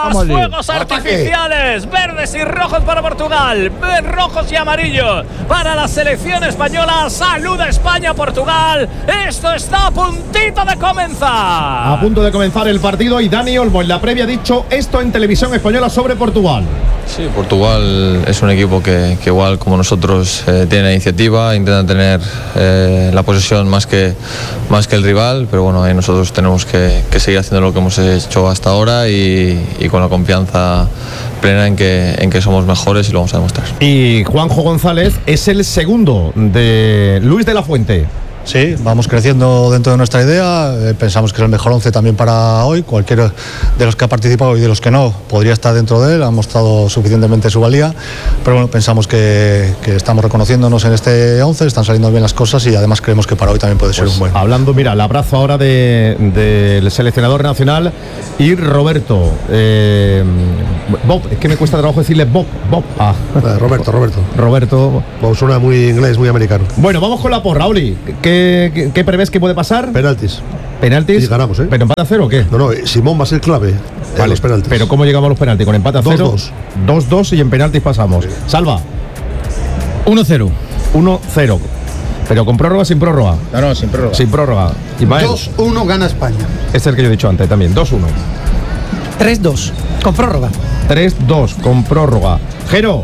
Vamos, fuegos artificiales, verdes y rojos para Portugal, rojos y amarillos para la selección española. Saluda España, Portugal. Esto está a puntito de comenzar. A punto de comenzar el partido y Dani Olmo en la previa ha dicho esto en Televisión Española sobre Portugal. Sí, Portugal es un equipo que igual como nosotros tiene la iniciativa, intenta tener la posesión más que el rival, pero bueno, ahí nosotros tenemos que seguir haciendo lo que hemos hecho hasta ahora y con la confianza plena en que somos mejores y lo vamos a demostrar. Y Juanjo González es el segundo de Luis de la Fuente. Sí, vamos creciendo dentro de nuestra idea, pensamos que es el mejor 11 también para hoy, cualquiera de los que ha participado y de los que no podría estar dentro de él, ha mostrado suficientemente su valía, pero bueno, pensamos que estamos reconociéndonos en este 11, están saliendo bien las cosas y además creemos que para hoy también puede ser un buen. Hablando, mira, el abrazo ahora del seleccionador nacional y Roberto, Bob, es que me cuesta trabajo decirle Bob. Roberto. Bob suena muy inglés, muy americano. Bueno, vamos con la porra, Oli. ¿Qué prevés que puede pasar? Penaltis. ¿Penaltis? Y ganamos, ¿eh? ¿Pero empate a cero o qué? No, Simón va a ser clave en los penaltis. ¿Pero cómo llegamos a los penaltis? ¿Con empate a cero? 2-2 y en penaltis pasamos. Sí. Salva. 1-0. 1-0. ¿Pero con prórroga o sin prórroga? No, sin prórroga. Sin prórroga. 2-1 gana España. Es el que yo he dicho antes también. 2-1. 3-2 con prórroga. 3-2 con prórroga. Jero.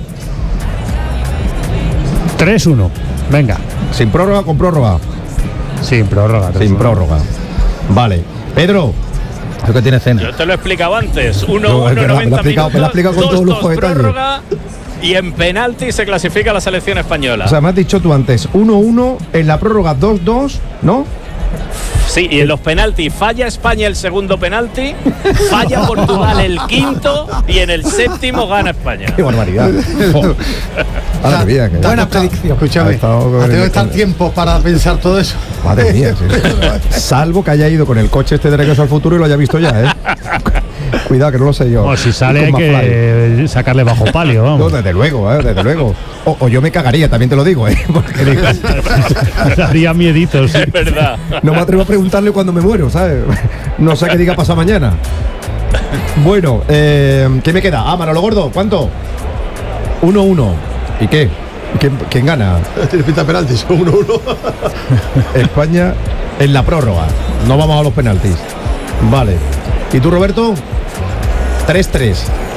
3-1. Venga. ¿Sin prórroga o con prórroga? Sin prórroga. Sin prórroga. Vale. Pedro. Creo que tiene cena. Yo te lo he explicado antes. 1-1, 90 minutos. Me lo ha explicado con todos los detalles. Prórroga y en penalti se clasifica la selección española. O sea, me has dicho tú antes 1-1, en la prórroga 2-2, ¿no? Sí, y en los penaltis falla España el segundo penalti, falla Portugal el quinto y en el séptimo gana España. ¡Qué barbaridad! Ahora bien, buena predicción. Escúchame, tengo que estar tiempo para pensar todo eso. Madre mía, sí. Salvo que haya ido con el coche este de Regreso al Futuro y lo haya visto ya, ¿eh? Cuidado, que no lo sé yo. O si sale hay que sacarle bajo palio, vamos. No, desde luego, desde luego. O yo me cagaría, también te lo digo, porque daría miedito, sí. Es verdad. No me atrevo a preguntarle cuando me muero, ¿sabes? No sé qué diga pasado mañana. Bueno, ¿qué me queda? Manolo Gordo, ¿cuánto? 1-1. ¿Y qué? ¿Quién gana? Tiene pinta de penaltis, 1-1. España en la prórroga. No vamos a los penaltis. Vale. ¿Y tú, Roberto? 3-3.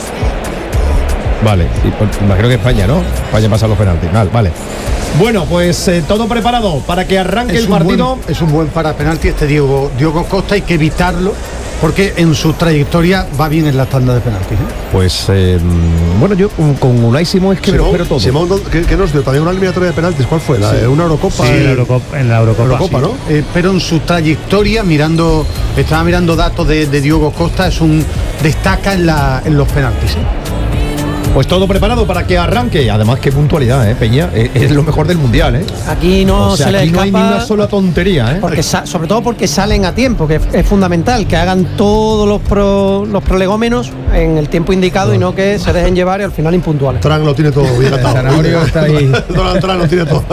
Vale. Imagino que España, ¿no? España pasa a los penaltis. Vale. Bueno, pues todo preparado para que arranque el partido. Es un buen para penalti este Diogo Costa, hay que evitarlo porque en su trayectoria va bien en la tanda de penaltis, ¿eh? Pues bueno, yo con Unai Simón es que Simón, me lo espero todo. Simón, ¿qué nos dio? También una eliminatoria de penaltis. ¿Cuál fue? ¿Una Eurocopa? Sí, en la Eurocopa, ¿no? Pero en su trayectoria, estaba mirando datos de Diogo Costa, destaca en los penaltis, ¿eh? Pues todo preparado para que arranque. Además, qué puntualidad, Peña. Es lo mejor del mundial, ¿eh? Aquí no se le aquí escapa, no hay ni una sola tontería, ¿eh? Porque sobre todo porque salen a tiempo, que es fundamental que hagan todos los prolegómenos en el tiempo indicado y no que se dejen llevar y al final impuntuales. Tran lo tiene todo bien atado. Zanahorio está ahí. Tran lo tiene todo.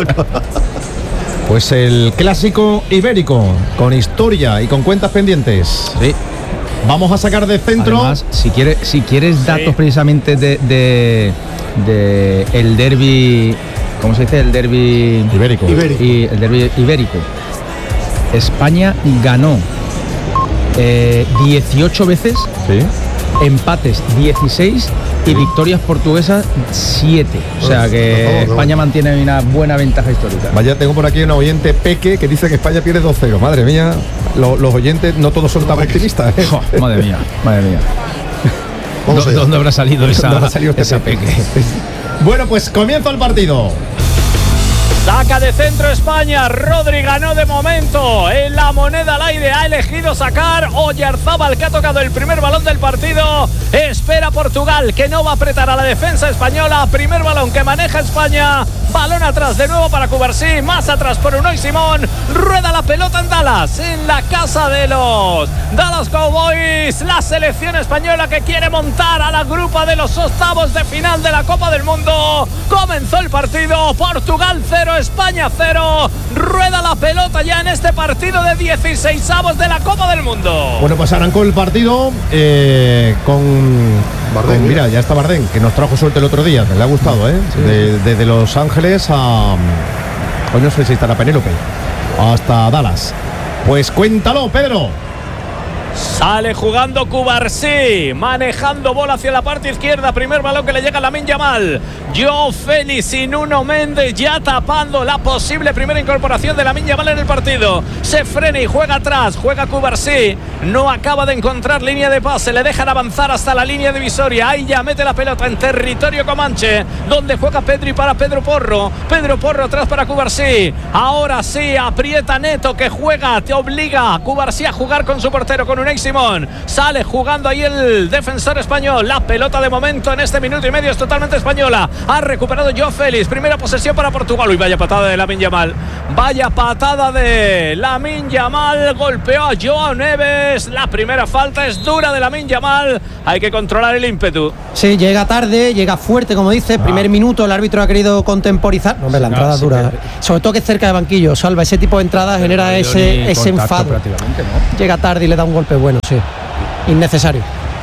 Pues el clásico ibérico, con historia y con cuentas pendientes. Sí. Vamos a sacar de centro. Además, si quieres datos precisamente de el derbi, ¿cómo se dice? El derbi ibérico. Y el derbi ibérico. España ganó 18 veces, sí. Empates 16 y victorias portuguesas 7. O sea que España mantiene una buena ventaja histórica. Vaya, tengo por aquí una oyente Peque que dice que España pierde 2-0. Madre mía, los oyentes no todos son tan optimistas, ¿eh? Madre mía. ¿Dónde habrá salido esa Peque? Bueno, pues comienza el partido. Saca de centro España, Rodri ganó de momento en la moneda al aire, ha elegido sacar Oyarzábal, que ha tocado el primer balón del partido. Espera Portugal, que no va a apretar a la defensa española. Primer balón que maneja España, balón atrás de nuevo para Cubarsí, más atrás por Unai Simón. Rueda la pelota en Dallas, en la casa de los Dallas Cowboys. La selección española que quiere montar a la grupa de los octavos de final de la Copa del Mundo. Comenzó el partido, Portugal 0, España 0. rueda la pelota ya en este partido de 16avos de la Copa del Mundo. Bueno, pues arrancó el partido con Bardén. Mira, ya está Bardén, que nos trajo suerte el otro día, que le ha gustado, Sí. Desde Los Ángeles a... Hoy no sé si estará Penélope, hasta Dallas. Pues cuéntalo, Pedro. Sale jugando Cubarsí, manejando bola hacia la parte izquierda. Primer balón que le llega a Lamine Yamal. Joao Félix y Nuno Méndez ya tapando la posible primera incorporación de Lamine Yamal en el partido. Se frena y juega atrás, juega Cubarsí. No acaba de encontrar línea de pase, le dejan avanzar hasta la línea divisoria. Ahí ya mete la pelota en territorio comanche, donde juega Pedri para Pedro Porro. Pedro Porro atrás para Cubarsí. Ahora sí, aprieta Neto, que juega, te obliga a Cubarsí a jugar con su portero, con Unai Simón. Sale jugando ahí el defensor español. La pelota de momento en este minuto y medio es totalmente española. Ha recuperado Joao Félix. Primera posesión para Portugal. Uy, vaya patada de Lamine Yamal. Vaya patada de Lamine Yamal. Golpeó a Joao Neves. La primera falta es dura de Lamine Yamal. Hay que controlar el ímpetu. Sí, llega tarde, llega fuerte, como dice. Primer minuto, el árbitro ha querido contemporizar. Hombre, la entrada dura. Sobre todo que es cerca de banquillo. Salva, ese tipo de entradas genera ese enfado. ¿No? Llega tarde y le da un golpe bueno, sí. Innecesario.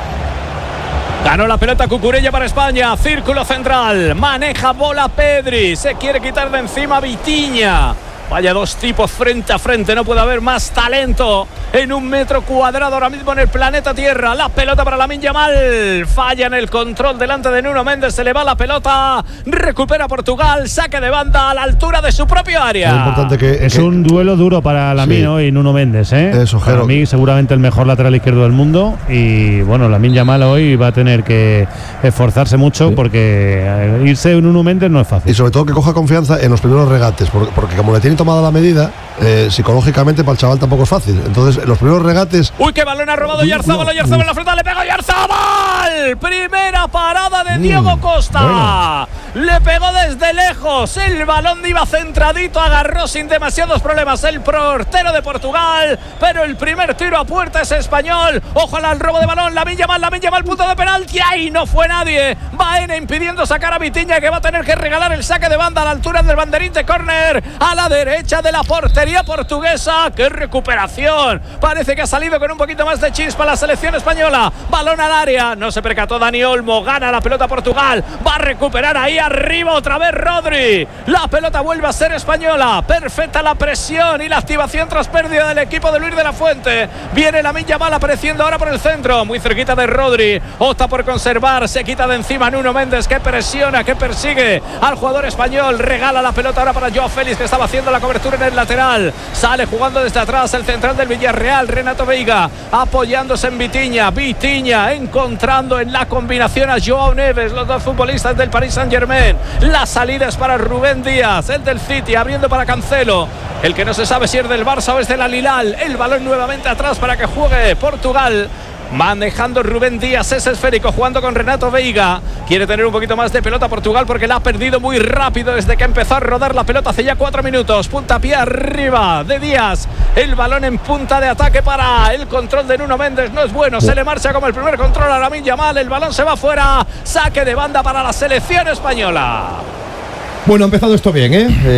Ganó la pelota Cucurella para España. Círculo central. Maneja bola Pedri. Se quiere quitar de encima Vitinha. Vaya dos tipos frente a frente. No puede haber más talento en un metro cuadrado ahora mismo en el planeta Tierra. La pelota para Lamine Yamal. Falla en el control delante de Nuno Méndez. Se le va la pelota. Recupera Portugal. Saque de banda a la altura de su propio área. Es importante es un duelo duro para Lamine y Nuno Méndez. Eso, para mí seguramente el mejor lateral izquierdo del mundo. Y bueno, Lamine Yamal hoy va a tener que esforzarse mucho porque irse de Nuno Méndez no es fácil. Y sobre todo que coja confianza en los primeros regates, porque como le tiene tomada la medida, psicológicamente para el chaval tampoco es fácil. Entonces, los primeros regates. Uy, qué balón ha robado Oyarzabal. Oyarzabal en la frente, le pega Oyarzabal. Primera parada de Diego Costa. Le pegó desde lejos. El balón iba centradito, agarró sin demasiados problemas el portero de Portugal. Pero el primer tiro a puerta es español. Ojalá al robo de balón. Lamine Yamal, punto de penalti. Ahí no fue nadie. Baena impidiendo sacar a Vitinha, que va a tener que regalar el saque de banda a la altura del banderín de córner, a la derecha de la portería portuguesa. ¡Qué recuperación! Parece que ha salido con un poquito más de chispa la selección española. Balón al área. No se percató Dani Olmo. Gana la pelota Portugal. Va a recuperar ahí arriba otra vez Rodri. La pelota vuelve a ser española. Perfecta la presión y la activación tras pérdida del equipo de Luis de la Fuente. Viene Lamine Yamal apareciendo ahora por el centro. Muy cerquita de Rodri. Opta por conservar. Se quita de encima Nuno Méndez, que presiona, que persigue al jugador español. Regala la pelota ahora para Joao Félix, que estaba haciendo la cobertura en el lateral. Sale jugando desde atrás el central del Villarreal, Renato Veiga, apoyándose en Vitinha. Vitinha encontrando en la combinación a Joao Neves, los dos futbolistas del Paris Saint-Germain. La salida es para Rubén Díaz, el del City, abriendo para Cancelo, el que no se sabe si es del Barça o es del Al-Hilal. El balón nuevamente atrás para que juegue Portugal. Manejando Rubén Díaz, es esférico, jugando con Renato Veiga. Quiere tener un poquito más de pelota Portugal porque la ha perdido muy rápido desde que empezó a rodar la pelota hace ya 4 minutos. Puntapié arriba de Díaz. El balón en punta de ataque para el control de Nuno Méndez. No es bueno, se le marcha como el primer control a Lamine Yamal. El balón se va fuera. Saque de banda para la selección española. Bueno, ha empezado esto bien,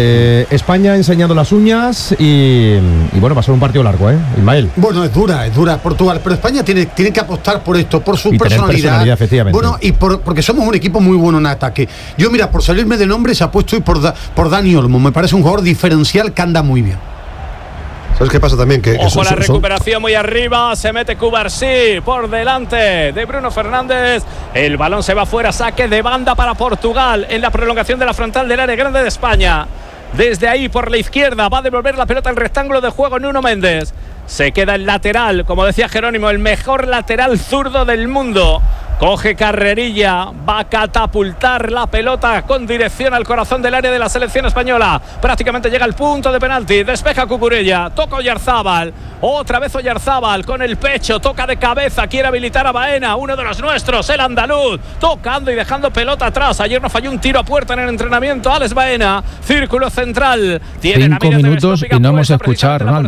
España enseñando las uñas y bueno, va a ser un partido largo, Ismael. Bueno, es dura Portugal, pero España tiene que apostar por esto, por su personalidad. Efectivamente. Bueno, y porque somos un equipo muy bueno en ataque. Yo, mira, por salirme de nombres, apuesto por Dani Olmo. Me parece un jugador diferencial que anda muy bien. ¿Sabes qué pasa también? Ojo, la recuperación muy arriba. Se mete Cubarsí por delante de Bruno Fernández. El balón se va fuera. Saque de banda para Portugal en la prolongación de la frontal del área grande de España. Desde ahí por la izquierda va a devolver la pelota al rectángulo de juego Nuno Méndez. Se queda el lateral, como decía Jerónimo, el mejor lateral zurdo del mundo. Coge carrerilla, va a catapultar la pelota con dirección al corazón del área de la selección española. Prácticamente llega al punto de penalti, despeja Cucurella, toca Oyarzabal, otra vez Oyarzabal con el pecho, toca de cabeza, quiere habilitar a Baena, uno de los nuestros, el andaluz, tocando y dejando pelota atrás. Ayer no falló un tiro a puerta en el entrenamiento, Alex Baena, círculo central. 5 minutos y no hemos escuchado a Ronaldo,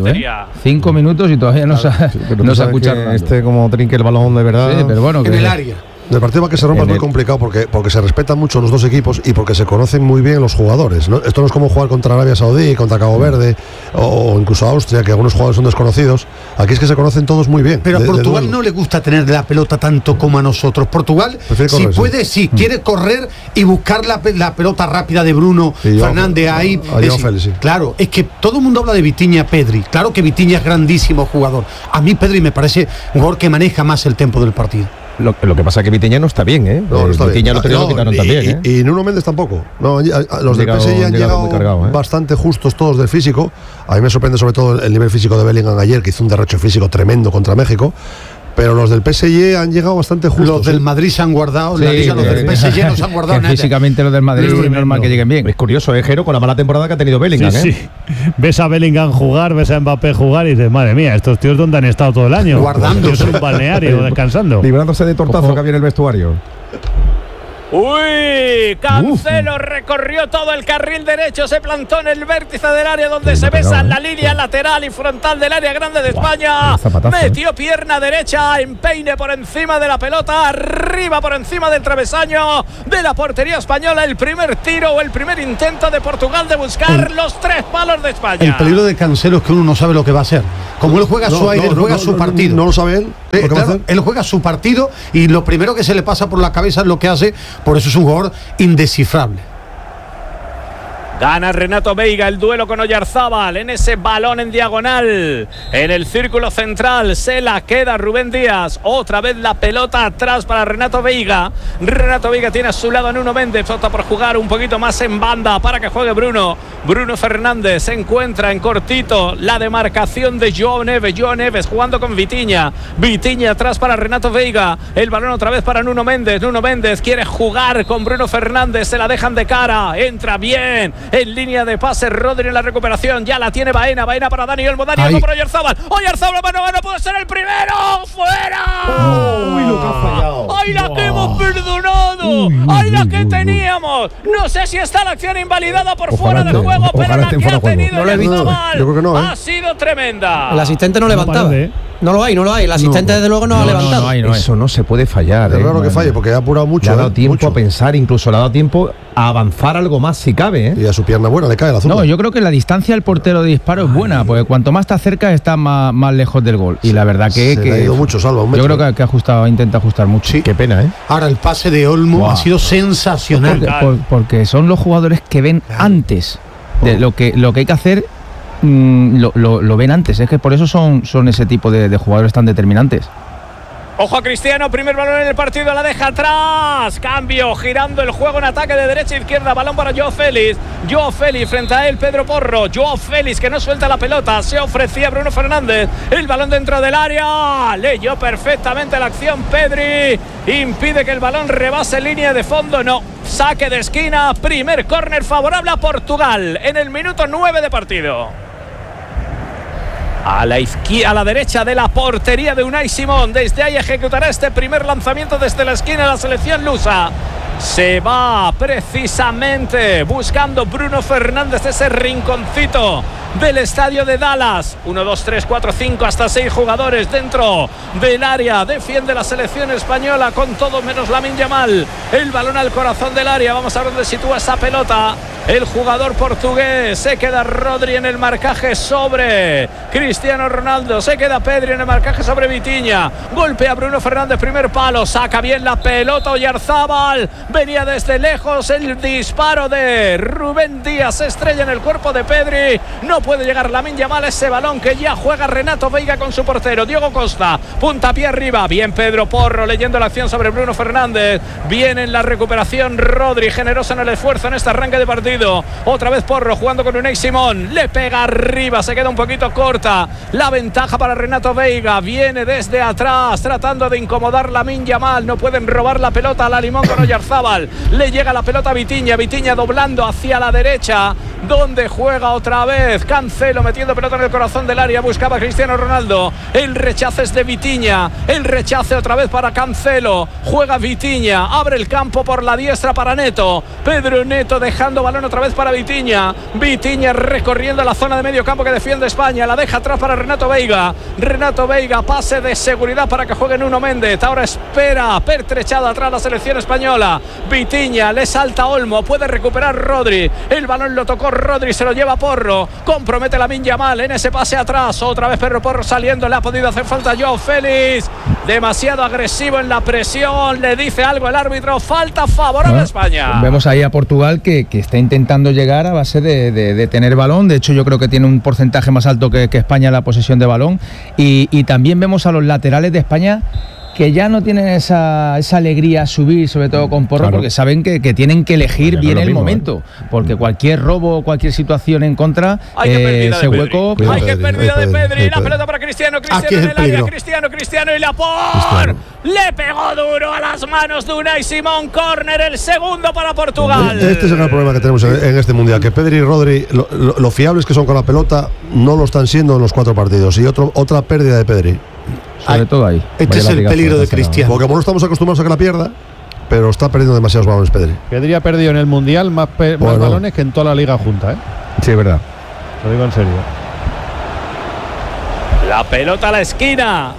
5 minutos y todavía no se ha escuchado. Como trinque el balón de verdad. Sí, pero bueno, en el área. Del partido para que se rompa es muy complicado porque se respetan mucho los dos equipos y porque se conocen muy bien los jugadores, ¿no? Esto no es como jugar contra Arabia Saudí, contra Cabo Verde o incluso Austria, que algunos jugadores son desconocidos. Aquí es que se conocen todos muy bien. Pero a Portugal no le gusta tener la pelota tanto como a nosotros. Portugal, si puede, quiere correr y buscar la pelota rápida de Bruno Fernández ahí. Claro, es que todo el mundo habla de Vitinha, Pedri. Claro que Vitinha es grandísimo jugador. A mí Pedri me parece un jugador que maneja más el tempo del partido. Lo que pasa es que Vitinha no está bien, ¿eh? No está Vitinha bien. lo quitaron también, y Nuno Méndez tampoco. No, los del PSG han llegado bastante justos todos del físico. A mí me sorprende sobre todo el nivel físico de Bellingham ayer, que hizo un derroche físico tremendo contra México. Pero los del PSG han llegado bastante justos. Los del Madrid se han guardado, los del PSG no se han guardado nada. Físicamente los del Madrid es normal que lleguen bien. Es curioso, Jero, con la mala temporada que ha tenido Bellingham. Sí. Ves a Bellingham jugar, ves a Mbappé jugar y dices, madre mía, estos tíos ¿dónde han estado todo el año? Guardando. Es un balneario, descansando. Librándose de tortazo que había en el vestuario. Uy, Cancelo recorrió todo el carril derecho, se plantó en el vértice del área donde se besan la línea lateral y frontal del área grande de España. Metió pierna derecha, empeine por encima de la pelota, arriba por encima del travesaño de la portería española. El primer tiro o el primer intento de Portugal de buscar los 3 palos de España. El peligro de Cancelo es que uno no sabe lo que va a hacer. Como él juega su aire, él juega su partido. No lo sabe él. Claro, él juega su partido y lo primero que se le pasa por la cabeza es lo que hace. Por eso es un jugador indescifrable. Gana Renato Veiga el duelo con Oyarzábal en ese balón en diagonal. En el círculo central se la queda Rubén Díaz. Otra vez la pelota atrás para Renato Veiga. Renato Veiga tiene a su lado a Nuno Méndez. Opta por jugar un poquito más en banda para que juegue Bruno. Bruno Fernández se encuentra en cortito la demarcación de Joao Neves. Joao Neves jugando con Vitinha. Vitinha atrás para Renato Veiga. El balón otra vez para Nuno Méndez. Nuno Méndez quiere jugar con Bruno Fernández. Se la dejan de cara. Entra bien en línea de pase Rodri en la recuperación. Ya la tiene Baena. Baena para Dani Olmo. Dani Olmo para Oyarzábal. Oyarzábal, mano, puede ser el primero. ¡Fuera! Uy, lo que ha fallado. ¡Ay, la que hemos perdonado! ¡Ay, la que teníamos! No sé si está la acción invalidada por fuera de juego, pero la que ha tenido Oyarzábal yo creo que no, ha sido tremenda. El asistente no levantaba. No lo hay. El asistente desde luego no ha levantado. Eso no se puede fallar. Es raro que falle porque ha apurado mucho. Le ha dado tiempo a pensar, incluso le ha dado tiempo a avanzar algo más si cabe. Y a su pierna buena le cae la azúcar. No, yo creo que la distancia del portero de disparo es buena, porque cuanto más está cerca está más lejos del gol. Y la verdad que le ha ido mucho, Salva, un metro. Yo creo que intenta ajustar mucho. Sí. Qué pena, ¿eh? Ahora el pase de Olmo ha sido sensacional. Porque son los jugadores que ven antes de lo que hay que hacer. Lo ven antes, es que por eso son ese tipo de jugadores tan determinantes. Ojo a Cristiano, primer balón en el partido, la deja atrás. Cambio, girando el juego en ataque de derecha a izquierda. Balón para Joao Félix. Joao Félix frente a él, Pedro Porro. Joao Félix que no suelta la pelota. Se ofrecía Bruno Fernández. El balón dentro del área. Leyó perfectamente la acción Pedri. Impide que el balón rebase línea de fondo. No. Saque de esquina. Primer córner favorable a Portugal en el minuto 9 de partido. A la derecha de la portería de Unai Simón. Desde ahí ejecutará este primer lanzamiento desde la esquina de la selección lusa. Se va precisamente buscando Bruno Fernández ese rinconcito del estadio de Dallas. 1, 2, 3, 4, 5, hasta 6 jugadores dentro del área. Defiende la selección española con todo menos Lamine Yamal. El balón al corazón del área. Vamos a ver dónde sitúa esa pelota el jugador portugués. Se queda Rodri en el marcaje sobre Cristiano Ronaldo. Se queda Pedri en el marcaje sobre Vitinha. Golpea Bruno Fernández, primer palo. Saca bien la pelota Oyarzábal. Venía desde lejos el disparo de Rubén Díaz. Se estrella en el cuerpo de Pedri. No puede llegar Lamine Yamal a ese balón que ya juega Renato Veiga con su portero Diogo Costa. Puntapié arriba. Bien Pedro Porro leyendo la acción sobre Bruno Fernández. Bien en la recuperación Rodri. Generoso en el esfuerzo en este arranque de partido. Otra vez Porro jugando con Unai Simón. Le pega arriba. Se queda un poquito corta. La ventaja para Renato Veiga. Viene desde atrás tratando de incomodar Lamine Yamal. No pueden robar la pelota a la Limón con Oyarzábal. Le llega la pelota a Vitinha. Vitinha doblando hacia la derecha. donde juega otra vez Cancelo metiendo pelota en el corazón del área, buscaba a Cristiano Ronaldo, el rechace es de Vitinha, el rechace otra vez para Cancelo, juega Vitinha, abre el campo por la diestra para Neto, Pedro Neto dejando balón otra vez para Vitinha, Vitinha recorriendo la zona de medio campo que defiende España, la deja atrás para Renato Veiga, pase de seguridad para que juegue Nuno Méndez, ahora espera, pertrechada atrás la selección española, Vitinha, le salta Olmo, puede recuperar Rodri, el balón lo tocó Rodri, se lo lleva Porro, compromete Lamine Yamal en ese pase atrás, otra vez Pedro Porro saliendo, le ha podido hacer falta Joao Félix, demasiado agresivo en la presión, le dice algo el árbitro, falta favorable a España. Vemos ahí a Portugal que está intentando llegar a base de tener balón, de hecho yo creo que tiene un porcentaje más alto que España en la posesión de balón, y también vemos a los laterales de España que ya no tienen esa alegría a subir, sobre todo con Porro, porque saben que tienen que elegir bien el momento, porque cualquier robo, cualquier situación en contra, ese hueco... Hay que pérdida de Pedri, la pelota para Cristiano en el área, Cristiano y Laporte, le pegó duro a las manos de Unai Simón, córner, el segundo para Portugal. Este es el gran problema que tenemos en este Mundial, que Pedri y Rodri, lo fiables que son con la pelota, no lo están siendo en los 4 partidos, y otra pérdida de Pedri. Sobre todo ahí. Este es el peligro de Cristiano. Porque no estamos acostumbrados a que la pierda, pero está perdiendo demasiados balones Pedri. Pedri ha perdido en el Mundial más balones que en toda la liga junta, ¿eh? Sí, es verdad. Lo digo en serio. La pelota a la esquina.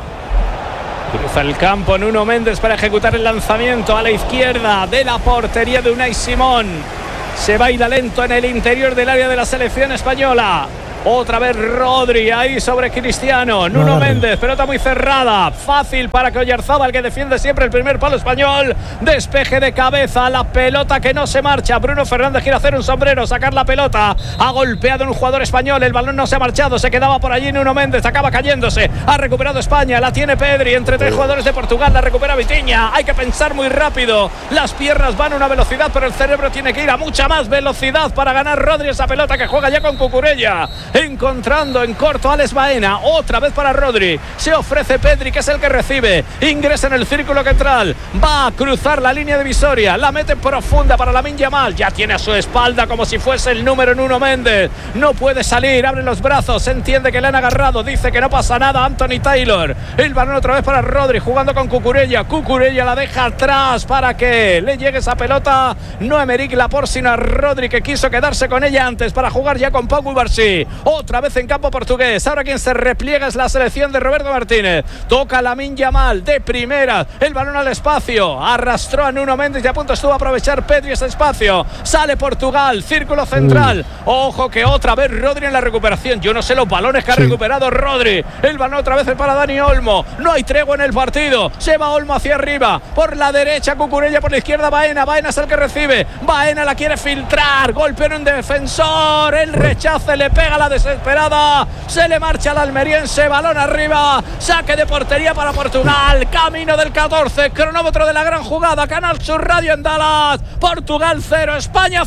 Cruza el campo Nuno Méndez para ejecutar el lanzamiento a la izquierda de la portería de Unai Simón. Se baila lento en el interior del área de la selección española. Otra vez Rodri ahí sobre Cristiano. Nuno Méndez, pelota muy cerrada, fácil para que Oyarzábal, que defiende siempre el primer palo español, despeje de cabeza, la pelota que no se marcha. Bruno Fernández quiere hacer un sombrero, sacar la pelota, ha golpeado un jugador español, el balón no se ha marchado, se quedaba por allí Nuno Méndez, acaba cayéndose, ha recuperado España, la tiene Pedri, entre 3 jugadores de Portugal, la recupera Vitinha. Hay que pensar muy rápido, las piernas van a una velocidad, pero el cerebro tiene que ir a mucha más velocidad para ganar Rodri esa pelota, que juega ya con Cucurella, encontrando en corto a Alex Baena, otra vez para Rodri, se ofrece Pedri, que es el que recibe, ingresa en el círculo central, va a cruzar la línea divisoria, la mete profunda para Lamine Yamal, ya tiene a su espalda como si fuese el número Nuno Méndez, no puede salir, abre los brazos, se entiende que le han agarrado, dice que no pasa nada Anthony Taylor, el balón otra vez para Rodri, jugando con Cucurella la deja atrás para que le llegue esa pelota, no a Aymeric Laporte sino a Rodri, que quiso quedarse con ella antes para jugar ya con Pau Cubarsí. Otra vez en campo portugués, ahora quien se repliega es la selección de Roberto Martínez, toca Lamine Yamal de primera, el balón al espacio, arrastró a Nuno Méndez y a punto estuvo a aprovechar Pedri ese espacio, sale Portugal, círculo central, ojo que otra vez Rodri en la recuperación, yo no sé los balones que ha recuperado Rodri, el balón otra vez para Dani Olmo, no hay tregua en el partido, se va Olmo hacia arriba, por la derecha Cucurella, por la izquierda Baena es el que recibe, Baena la quiere filtrar, golpea en un defensor, el rechace le pega a la desesperada, se le marcha al almeriense, balón arriba, saque de portería para Portugal, camino del 14, cronómetro de la gran jugada, Canal Sur Radio en Dallas, Portugal 0, España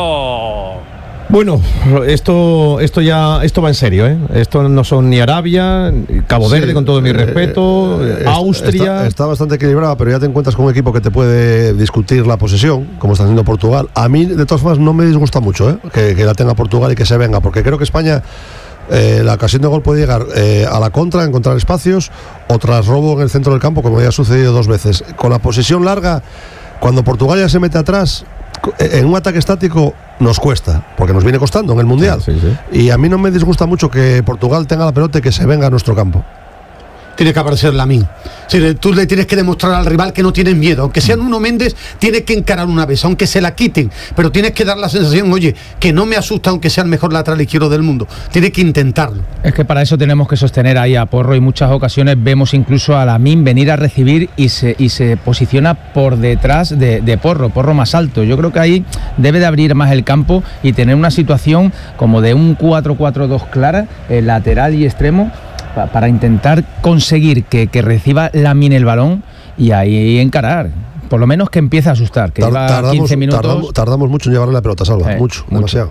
0. Bueno, esto va en serio, ¿eh? Esto no son ni Arabia, Cabo Verde, con todo mi respeto, Austria. Está bastante equilibrada, pero ya te encuentras con un equipo que te puede discutir la posesión, como está haciendo Portugal. A mí, de todas formas, no me disgusta mucho, ¿eh? Que la tenga Portugal y que se venga, porque creo que España, la ocasión de gol puede llegar a la contra, encontrar espacios, o tras robo en el centro del campo, como ya ha sucedido 2 veces. Con la posesión larga, cuando Portugal ya se mete atrás, en un ataque estático nos cuesta, porque nos viene costando en el Mundial. Sí. Y a mí no me disgusta mucho que Portugal tenga la pelota y que se venga a nuestro campo. Tiene que aparecer Lamine. Tú le tienes que demostrar al rival que no tienes miedo. Aunque sea Nuno Méndez, tienes que encarar una vez, aunque se la quiten. Pero tienes que dar la sensación, oye, que no me asusta aunque sea el mejor lateral izquierdo del mundo. Tienes que intentarlo. Es que para eso tenemos que sostener ahí a Porro, y muchas ocasiones vemos incluso a Lamine venir a recibir y se posiciona por detrás de Porro más alto. Yo creo que ahí debe de abrir más el campo y tener una situación como de un 4-4-2 clara, lateral y extremo, para intentar conseguir que reciba Lamine el balón y ahí encarar. Por lo menos que empiece a asustar, que lleva 15 minutos. Tardamos mucho en llevarle la pelota, Salva, mucho, demasiado.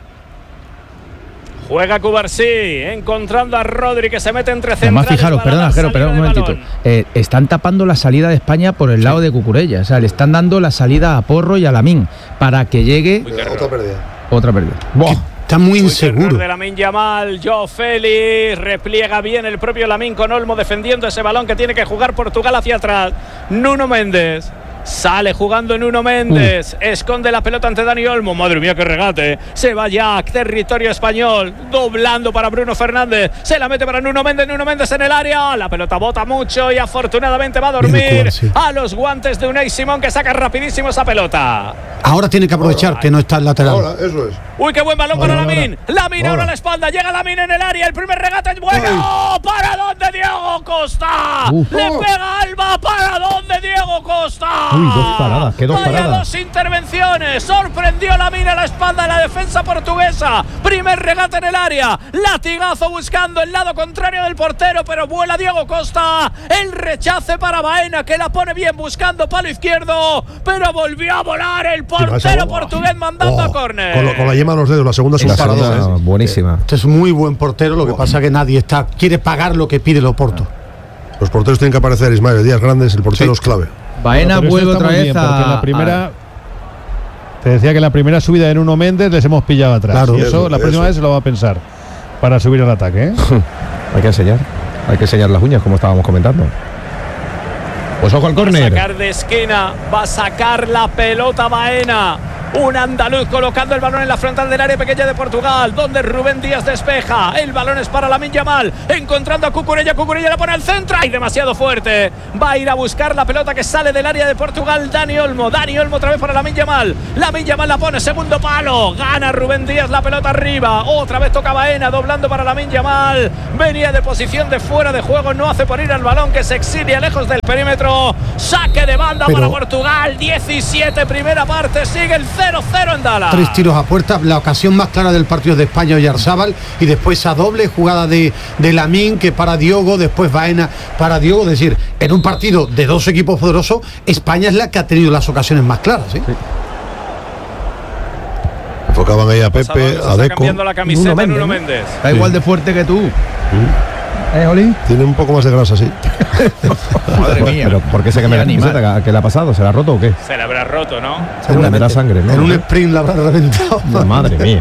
Juega Cubarsí, encontrando a Rodri, que se mete entre centrales. Además, fijaros, perdona, un momentito. Están tapando la salida de España por el lado de Cucurella. O sea, le están dando la salida a Porro y a Lamine para que llegue. Otra pérdida. Otra pérdida. Está muy inseguro. De Lamine Yamal, Joao Félix, repliega bien el propio Lamine con Olmo defendiendo ese balón que tiene que jugar Portugal hacia atrás. Nuno Méndez. Sale jugando Nuno Méndez, esconde la pelota ante Dani Olmo, madre mía qué regate, se va ya a territorio español, doblando para Bruno Fernández, se la mete para Nuno Méndez en el área, la pelota bota mucho y afortunadamente va a dormir a los guantes de Unai Simón que saca rapidísimo esa pelota. Ahora tiene que aprovechar que no está el lateral. Ahora, eso es. Uy, qué buen balón para Lamine. Lamine ahora a la espalda. Llega Lamine en el área. El primer regate es bueno. ¿Para dónde Diego Costa? Le pega Alba. ¿Para dónde Diego Costa? Uy, dos paradas. ¿Qué dos paradas? Dos intervenciones. Sorprendió Lamine a la espalda de la defensa portuguesa. Primer regate en el área. Latigazo buscando el lado contrario del portero, pero vuela Diego Costa. El rechace para Baena, que la pone bien buscando palo izquierdo, pero volvió a volar el portero portugués mandando a córner. Con la yema de los dedos, la segunda es un paradón. Buenísima. Este es muy buen portero, lo que pasa que nadie quiere pagar lo que pide el Oporto. Los porteros tienen que aparecer, Ismael Díaz Grandes, el portero es clave. Baena vuelve otra vez a la primera. Te decía que en la primera subida de Nuno Méndez les hemos pillado atrás. Claro, y eso la próxima vez se lo va a pensar para subir al ataque, ¿eh? Hay que enseñar las uñas, como estábamos comentando. Pues ojo al córner. Va a sacar de esquina, va a sacar la pelota Baena. Un andaluz colocando el balón en la frontal del área pequeña de Portugal, donde Rubén Díaz despeja. El balón es para Lamine Yamal, encontrando a Cucurella. Cucurella la pone al centro. ¡Ay, demasiado fuerte! Va a ir a buscar la pelota que sale del área de Portugal. Dani Olmo otra vez para Lamine Yamal. Lamine Yamal la pone, segundo palo. Gana Rubén Díaz la pelota arriba. Otra vez toca Baena, doblando para Lamine Yamal. Venía de posición de fuera de juego, no hace por ir al balón, que se exilia lejos del perímetro. Saque de banda para Portugal. 17, primera parte. Sigue el 0-0 en Dallas. 3 tiros a puerta, la ocasión más clara del partido de España, Oyarzábal, y después esa doble jugada de Lamine que para Diogo, después Baena para Diogo. Es decir, en un partido de dos equipos poderosos, España es la que ha tenido las ocasiones más claras, ¿sí? Enfocaban ahí a Pepe, a Deco. Cambiando la camiseta Nuno Méndez. Está igual de fuerte que tú. Oli? Tiene un poco más de grasa, sí. Madre mía. Pero ¿por qué se cambia la camiseta? ¿Qué le ha pasado? ¿Se la ha roto o qué? Se la habrá roto, ¿no? Me da sangre, ¿no? En un sprint la habrá reventado. Madre mía.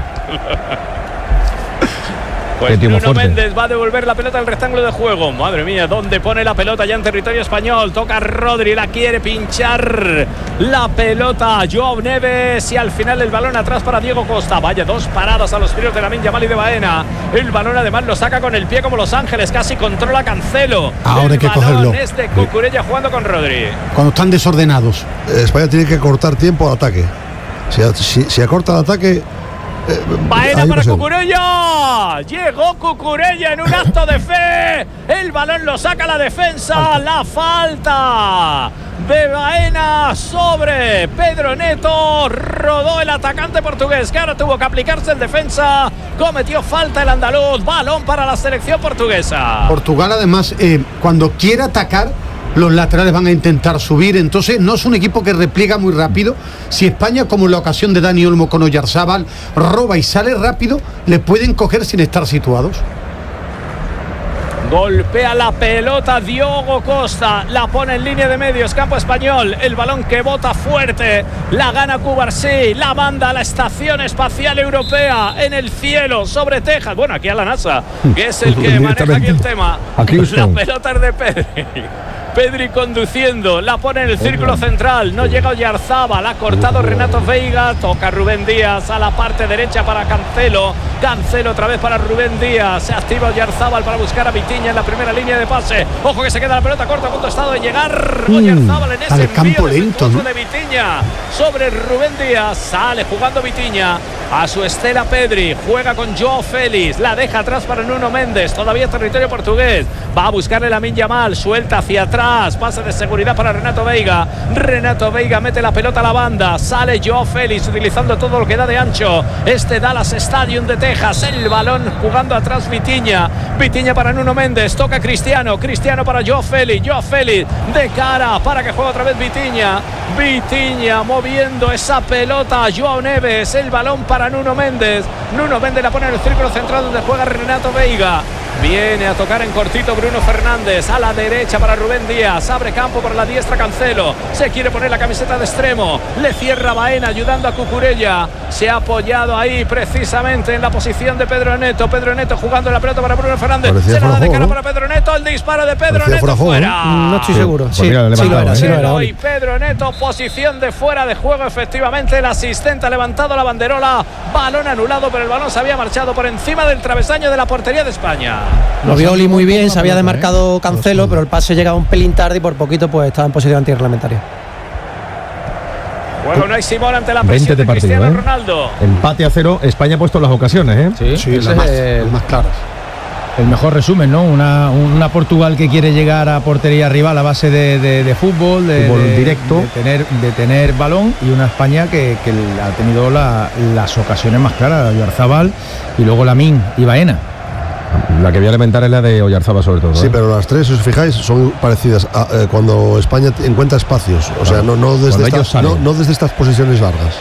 Pues Nuno Méndez va a devolver la pelota al rectángulo de juego. Madre mía, ¿dónde pone la pelota ya en territorio español? Toca Rodri, la quiere pinchar la pelota Joao Neves y al final el balón atrás para Diego Costa. Vaya, dos paradas a los tiros de Lamine Yamal y de Baena. El balón además lo saca con el pie como Los Ángeles, casi controla Cancelo. Ahora hay que cogerlo. Es de Cucurella jugando con Rodri. Cuando están desordenados. España tiene que cortar tiempo al ataque. Si acorta el ataque. Baena para Cucurella. Llegó Cucurella en un acto de fe. El balón lo saca la defensa. La falta de Baena sobre Pedro Neto. Rodó el atacante portugués, que ahora tuvo que aplicarse en defensa. Cometió falta el andaluz. Balón para la selección portuguesa. Portugal además cuando quiere atacar, los laterales van a intentar subir, entonces no es un equipo que repliega muy rápido. Si España, como en la ocasión de Dani Olmo con Oyarzábal, roba y sale rápido, le pueden coger sin estar situados. Golpea la pelota Diogo Costa, la pone en línea de medios, campo español, el balón que bota fuerte, la gana Cubarsí, la manda a la Estación Espacial Europea en el cielo sobre Texas, bueno, aquí a la NASA, que es el que maneja aquí el tema. La pelota es de Pedri conduciendo, la pone en el círculo central, no llega Oyarzábal, ha cortado Renato Veiga, toca Rubén Díaz a la parte derecha para Cancelo otra vez para Rubén Díaz, se activa Oyarzábal para buscar a Vitinha en la primera línea de pase, ojo que se queda la pelota corta, a punto estado de llegar Oyarzábal en ese campo lento, ¿no? de Vitinha sobre Rubén Díaz, sale jugando Vitinha a su estela Pedri, juega con Joao Félix, la deja atrás para Nuno Méndez, todavía territorio portugués, va a buscarle Lamine Yamal, suelta hacia atrás, pase de seguridad para Renato Veiga mete la pelota a la banda, sale Joao Félix utilizando todo lo que da de ancho este Dallas Stadium de Texas, el balón jugando atrás Vitinha para Nuno Méndez, toca Cristiano para Joao Félix de cara para que juegue otra vez Vitinha moviendo esa pelota a Joao Neves, el balón para Nuno Méndez la pone en el círculo central donde juega Renato Veiga, Viene a tocar en cortito Bruno Fernández. A la derecha para Rubén Díaz. Abre campo por la diestra Cancelo. Se quiere poner la camiseta de extremo. Le cierra Baena ayudando a Cucurella. Se ha apoyado ahí precisamente en la posición de Pedro Neto. Pedro Neto jugando la pelota para Bruno Fernández. Se la da de cara para Pedro Neto. El disparo de Pedro Neto fuera. No estoy seguro. Sí lo era. Y Pedro Neto, posición de fuera de juego. Efectivamente, el asistente ha levantado la banderola. Balón anulado, pero el balón se había marchado por encima del travesaño de la portería de España. Lo vio Oli muy bien, se había demarcado Cancelo, pero el pase llegaba un pelín tarde y por poquito pues estaba en posición antirreglamentaria. Bueno, no hay Simón ante la presión de Cristiano Ronaldo. Empate a 0, España ha puesto las ocasiones, Sí, las más claras. El mejor resumen, ¿no? Una Portugal que quiere llegar a portería rival a base de fútbol, directo, de tener balón, y una España que ha tenido las ocasiones más claras, Oyarzábal y luego Lamine y Baena. La que voy a lamentar es la de Oyarzábal sobre todo. Sí, pero las tres, si os fijáis, son parecidas a, cuando España encuentra espacios, o sea, no desde estas posiciones largas.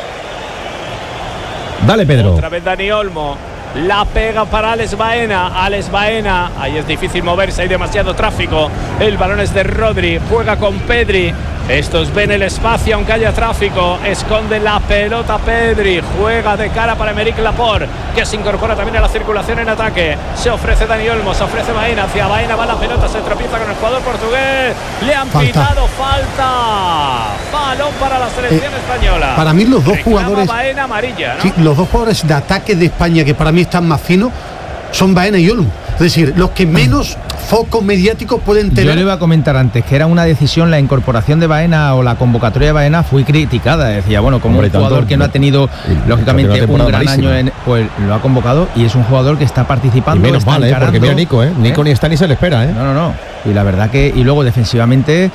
Dale, Pedro. Otra vez Dani Olmo. La pega para Alex Baena. Ahí es difícil moverse, hay demasiado tráfico. El balón es de Rodri, juega con Pedri. Estos ven el espacio aunque haya tráfico. Esconde la pelota Pedri. Juega de cara para Aymeric Laporte, que se incorpora también a la circulación en ataque. Se ofrece Dani Olmo, se ofrece Baena. Hacia Baena va la pelota, se tropieza con el jugador portugués. Le han pitado falta. Balón para la selección española. Para mí los dos jugadores Baena amarilla, ¿no? Sí, los dos jugadores de ataque de España que para mí están más finos son Baena y Olmo. Es decir, los que menos foco mediático pueden tener. Yo le iba a comentar antes que era una decisión, la incorporación de Baena o la convocatoria de Baena fue criticada. Decía, bueno, como un jugador que no ha tenido, lógicamente, un gran año, pues lo ha convocado, y es un jugador que está participando. Y menos mal, porque mira Nico, Nico ni está ni se le espera, No. Y la verdad que, y luego defensivamente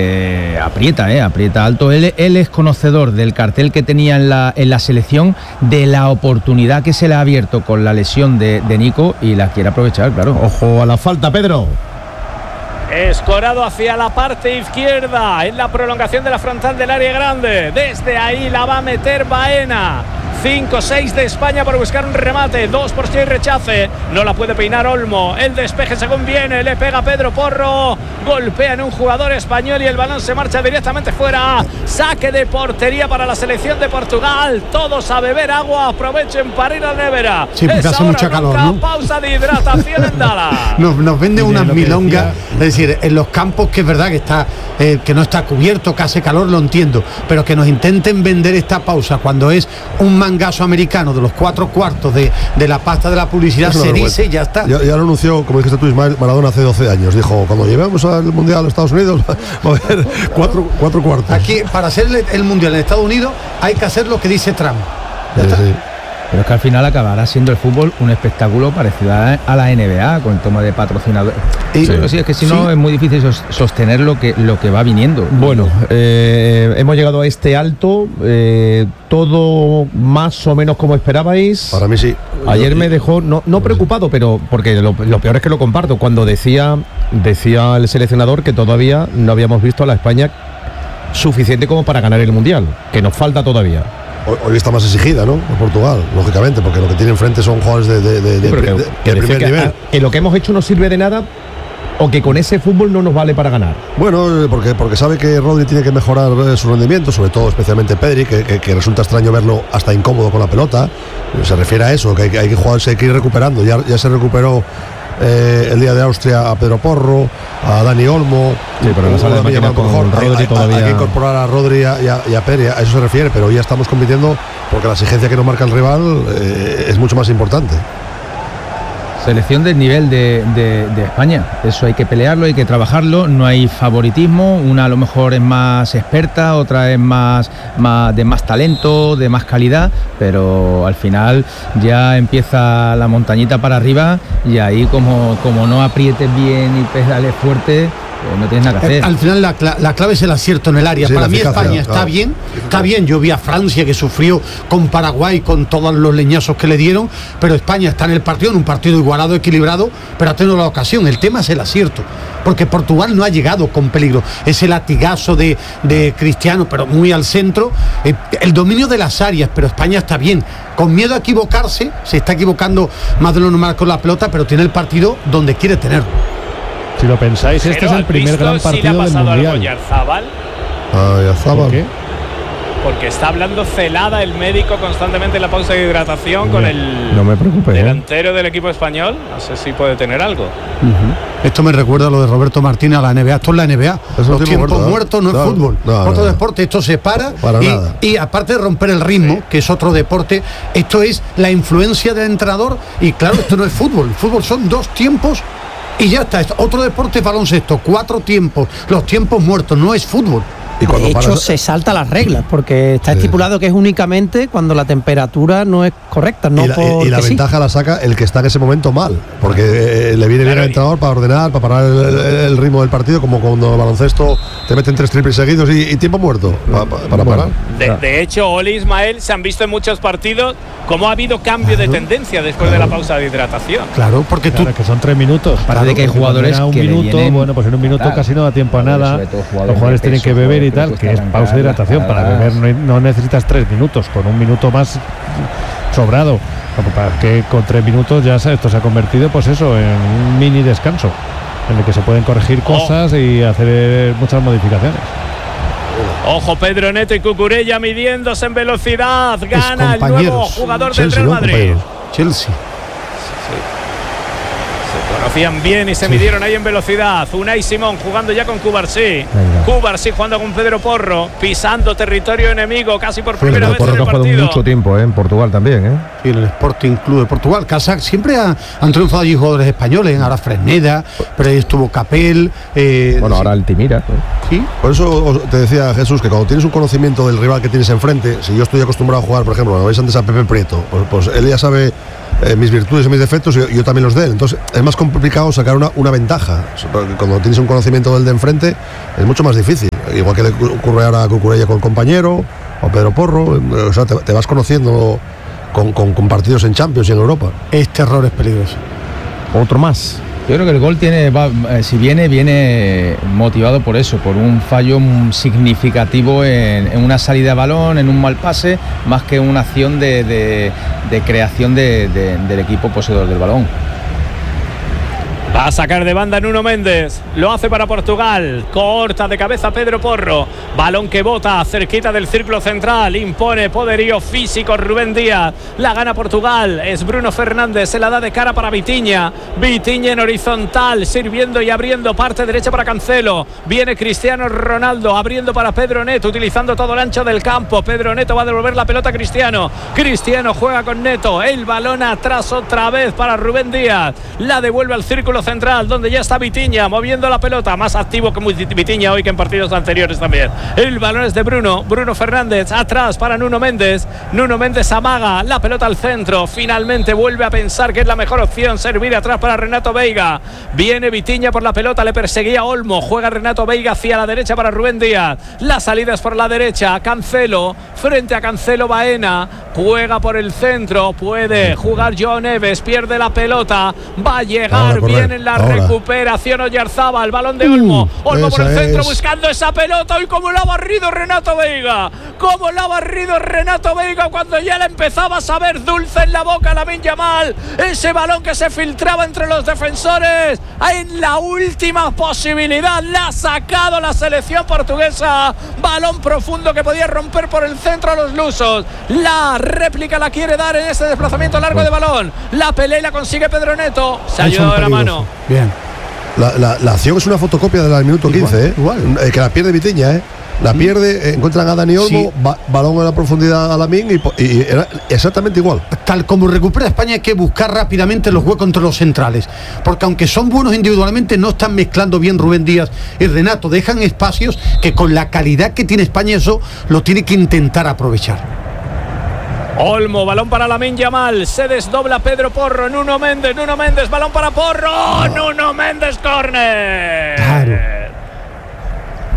aprieta alto. Él es conocedor del cartel que tenía en la selección, de la oportunidad que se le ha abierto con la lesión de Nico, y la quiere aprovechar, claro. Ojo a la falta, Pedro. Escorado hacia la parte izquierda, en la prolongación de la frontal del área grande. Desde ahí la va a meter Baena. 5-6 de España por buscar un remate. 2 por si hay rechace. No la puede peinar Olmo. El despeje según viene. Le pega Pedro Porro. Golpea en un jugador español y el balón se marcha directamente fuera. Saque de portería para la selección de Portugal. Todos a beber agua. Aprovechen para ir a la nevera. Sí, porque hace mucha calor, ¿no? Pausa de hidratación en Dallas. Nos vende unas milongas. Es decir, en los campos, que es verdad que está que no está cubierto, que hace calor, lo entiendo. Pero que nos intenten vender esta pausa cuando es un mangazo americano de los 4 cuartos de la pasta de la publicidad, se dice y ya está. Ya lo anunció, como dijiste tú, Ismael, Maradona hace 12 años. Dijo, cuando llevemos al Mundial a los Estados Unidos, va a haber 4 cuartos. Aquí, para hacer el Mundial en Estados Unidos, hay que hacer lo que dice Trump. Sí. Pero es que al final acabará siendo el fútbol un espectáculo parecido a la NBA, con el tema de patrocinadores. Sí, es que si no es muy difícil sostener lo que va viniendo. Bueno, hemos llegado a este alto, todo más o menos como esperabais. Para mí sí. Ayer me dejó, no preocupado, pero porque lo peor es que lo comparto, cuando decía el seleccionador que todavía no habíamos visto a la España suficiente como para ganar el Mundial, que nos falta todavía. Hoy está más exigida, ¿no? Por Portugal, lógicamente, porque lo que tiene enfrente son jugadores de primer nivel. Que lo que hemos hecho no sirve de nada, o que con ese fútbol no nos vale para ganar. Bueno, porque sabe que Rodri tiene que mejorar su rendimiento, sobre todo especialmente Pedri, que resulta extraño verlo hasta incómodo con la pelota. Se refiere a eso, que hay que jugar, hay que ir recuperando. Ya se recuperó el día de Austria a Pedro Porro, a Dani Olmo. Sí, pero la sala de máquina con Rodri todavía. Hay que incorporar a Rodri y a Pedri, a eso se refiere, pero ya estamos compitiendo porque la exigencia que nos marca el rival es mucho más importante. Selección del nivel de España, eso hay que pelearlo, hay que trabajarlo, no hay favoritismo, una a lo mejor es más experta, otra es más de más talento, de más calidad, pero al final ya empieza la montañita para arriba, y ahí como no aprietes bien y pedales fuerte, no tienes nada que hacer. Al final la clave es el acierto en el área. Para mí España está bien. Yo vi a Francia que sufrió con Paraguay con todos los leñazos que le dieron, pero España está en el partido, en un partido igualado, equilibrado, pero ha tenido la ocasión. El tema es el acierto, porque Portugal no ha llegado con peligro. Ese latigazo de Cristiano, pero muy al centro, el dominio de las áreas, pero España está bien. Con miedo a equivocarse, se está equivocando más de lo normal con la pelota, pero tiene el partido donde quiere tenerlo. Si lo pensáis, este es el primer gran partido del Mundial. ¿Por qué? Porque está hablando Celada, el médico, constantemente en la pausa de hidratación con el delantero del equipo español. No sé si puede tener algo. Esto me recuerda a lo de Roberto Martínez a la NBA. Esto es la NBA. Los tiempos muertos no es fútbol. Otro deporte, esto se para. Y aparte de romper el ritmo, que es otro deporte, esto es la influencia del entrenador. Y claro, esto no es fútbol. El fútbol son 2 tiempos y ya está. Otro deporte es baloncesto, 4 tiempos. Los tiempos muertos, no es fútbol. De hecho, se salta las reglas, porque está estipulado que es únicamente cuando la temperatura no es correcta. No y la ventaja la saca el que está en ese momento mal, porque le viene bien al entrenador para ordenar, para parar el ritmo del partido, como cuando el baloncesto te meten 3 triples seguidos y tiempo muerto para parar. De hecho, Oli, Ismael, se han visto en muchos partidos cómo ha habido cambio de tendencia después de la pausa de hidratación. Claro, porque que son 3 minutos. Parece que hay jugadores que bueno, pues en un minuto casi no da tiempo a nada. Los jugadores tienen que beber y tal, que es pausa de hidratación. Para beber no necesitas 3 minutos, con 1 minuto más sobrado. Que con 3 minutos ya esto se ha convertido, pues eso, en un mini descanso, en el que se pueden corregir cosas y hacer muchas modificaciones. Ojo, Pedro Neto y Cucurella midiéndose en velocidad. Gana el nuevo jugador del Real Madrid. Chelsea. Conocían bien y se midieron ahí en velocidad. Unai Simón jugando ya con Cubarsí. Cubarsí jugando con Pedro Porro, pisando territorio enemigo casi por primera vez en el partido. Ha jugado mucho tiempo en Portugal también. Sí, en el Sporting Club de Portugal. Casac siempre han triunfado allí jugadores españoles. Ahora Fresneda, pero ahí estuvo Capel. Ahora Altimira. Sí. Por eso te decía Jesús que cuando tienes un conocimiento del rival que tienes enfrente, si yo estoy acostumbrado a jugar, por ejemplo, lo veis antes a Pepe Prieto, pues él ya sabe mis virtudes y mis defectos, y yo también los de él. Entonces es más complicado sacar una ventaja. Cuando tienes un conocimiento del de enfrente es mucho más difícil. Igual que le ocurre ahora a Cucurella con el compañero o Pedro Porro. O sea, te vas conociendo con partidos en Champions y en Europa. Este error es peligroso. Otro más. Yo creo que el gol si viene motivado por eso, por un fallo significativo en una salida de balón, en un mal pase, más que una acción de creación del equipo poseedor del balón. Va a sacar de banda Nuno Méndez. Lo hace para Portugal. Corta de cabeza Pedro Porro. Balón que bota cerquita del círculo central. Impone poderío físico Rubén Díaz. La gana Portugal. Es Bruno Fernández. Se la da de cara para Vitinha. Vitinha en horizontal. Sirviendo y abriendo parte derecha para Cancelo. Viene Cristiano Ronaldo. Abriendo para Pedro Neto. Utilizando todo el ancho del campo. Pedro Neto va a devolver la pelota a Cristiano. Cristiano juega con Neto. El balón atrás otra vez para Rubén Díaz. La devuelve al círculo central, donde ya está Vitinha moviendo la pelota, más activo que Vitinha hoy que en partidos anteriores también. El balón es de Bruno Fernández, atrás para Nuno Méndez. Nuno Méndez amaga la pelota al centro, finalmente vuelve a pensar que es la mejor opción servir atrás para Renato Veiga. Viene Vitinha por la pelota, le perseguía Olmo, juega Renato Veiga hacia la derecha para Rubén Díaz. La salida es por la derecha, Cancelo, frente a Cancelo Baena, juega por el centro, puede jugar Joao Neves, pierde la pelota, va a llegar bien en la recuperación Oyarzábal, el balón de Olmo por el centro buscando esa pelota. Y cómo la ha barrido Renato Veiga, cuando ya le empezaba a saber dulce en la boca a Lamine Yamal, ese balón que se filtraba entre los defensores. En la última posibilidad la ha sacado la selección portuguesa, balón profundo que podía romper por el centro a los lusos. La réplica la quiere dar en este desplazamiento largo de balón, la pelea y la consigue Pedro Neto. Se ha ayudado de la mano. Bien. La acción es una fotocopia de la del minuto 15, que la pierde Vitinha, La pierde, encuentran a Dani Olmo, balón en la profundidad a Lamine y era exactamente igual. Tal como recupera España, hay que buscar rápidamente los huecos entre los centrales, porque aunque son buenos individualmente, no están mezclando bien Rubén Díaz y Renato, dejan espacios que con la calidad que tiene España eso lo tiene que intentar aprovechar. Olmo, balón para Lamine Yamal, se desdobla Pedro Porro, Nuno Méndez, balón para Porro, Nuno Méndez, córner. Claro.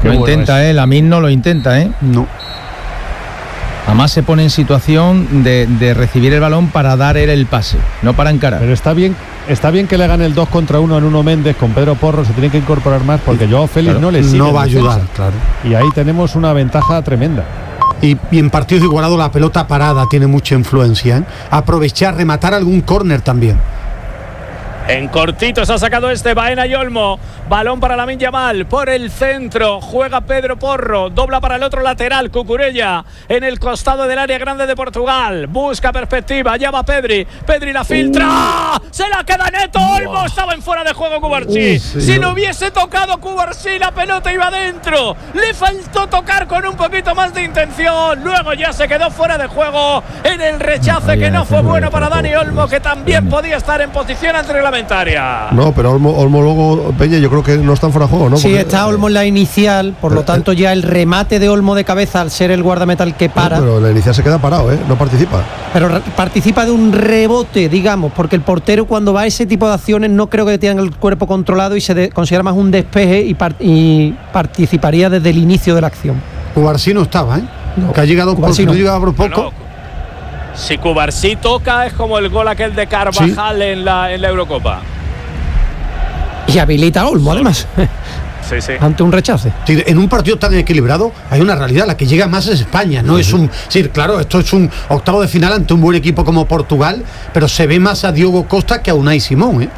Lo intenta, Lamine no lo intenta, No. Además se pone en situación de recibir el balón para dar él el pase, no para encarar. Pero está bien que le hagan el 2 contra 1 a Nuno Méndez con Pedro Porro, se tiene que incorporar más porque Joao Félix no le sigue. No va a ayudar, claro. Y ahí tenemos una ventaja tremenda. Y en partidos igualados la pelota parada tiene mucha influencia. Aprovechar, rematar algún córner también. En cortito se ha sacado Baena y Olmo. Balón para Lamine Yamal por el centro. Juega Pedro Porro. Dobla para el otro lateral. Cucurella en el costado del área grande de Portugal. Busca perspectiva. Ya va Pedri. Pedri la filtra. Se la queda Neto. Olmo estaba en fuera de juego Cubarsí. Si lo hubiese tocado Cubarsí, la pelota iba dentro. Le faltó tocar con un poquito más de intención. Luego ya se quedó fuera de juego en el rechace que no fue bueno para Dani Olmo, que también podía estar en posición antirreglamentaria. No, pero Olmo luego, Peña, yo creo que no está fuera de juego, ¿no? Sí, está Olmo en la inicial, por lo tanto ya el remate de Olmo de cabeza al ser el guardameta el que para. No, pero la inicial se queda parado, no participa. Pero participa de un rebote, digamos, porque el portero cuando va a ese tipo de acciones no creo que tenga el cuerpo controlado y se considera más un despeje y participaría desde el inicio de la acción. Cubarsí no estaba, No, que ha llegado por poco. No. Si Cubarsí toca es como el gol aquel de Carvajal en la Eurocopa. Y habilita a Olmo, además. Sí. Ante un rechace. Sí, en un partido tan equilibrado hay una realidad, la que llega más es España, no es un... Sí, claro, esto es un octavo de final ante un buen equipo como Portugal, pero se ve más a Diogo Costa que a Unai Simón,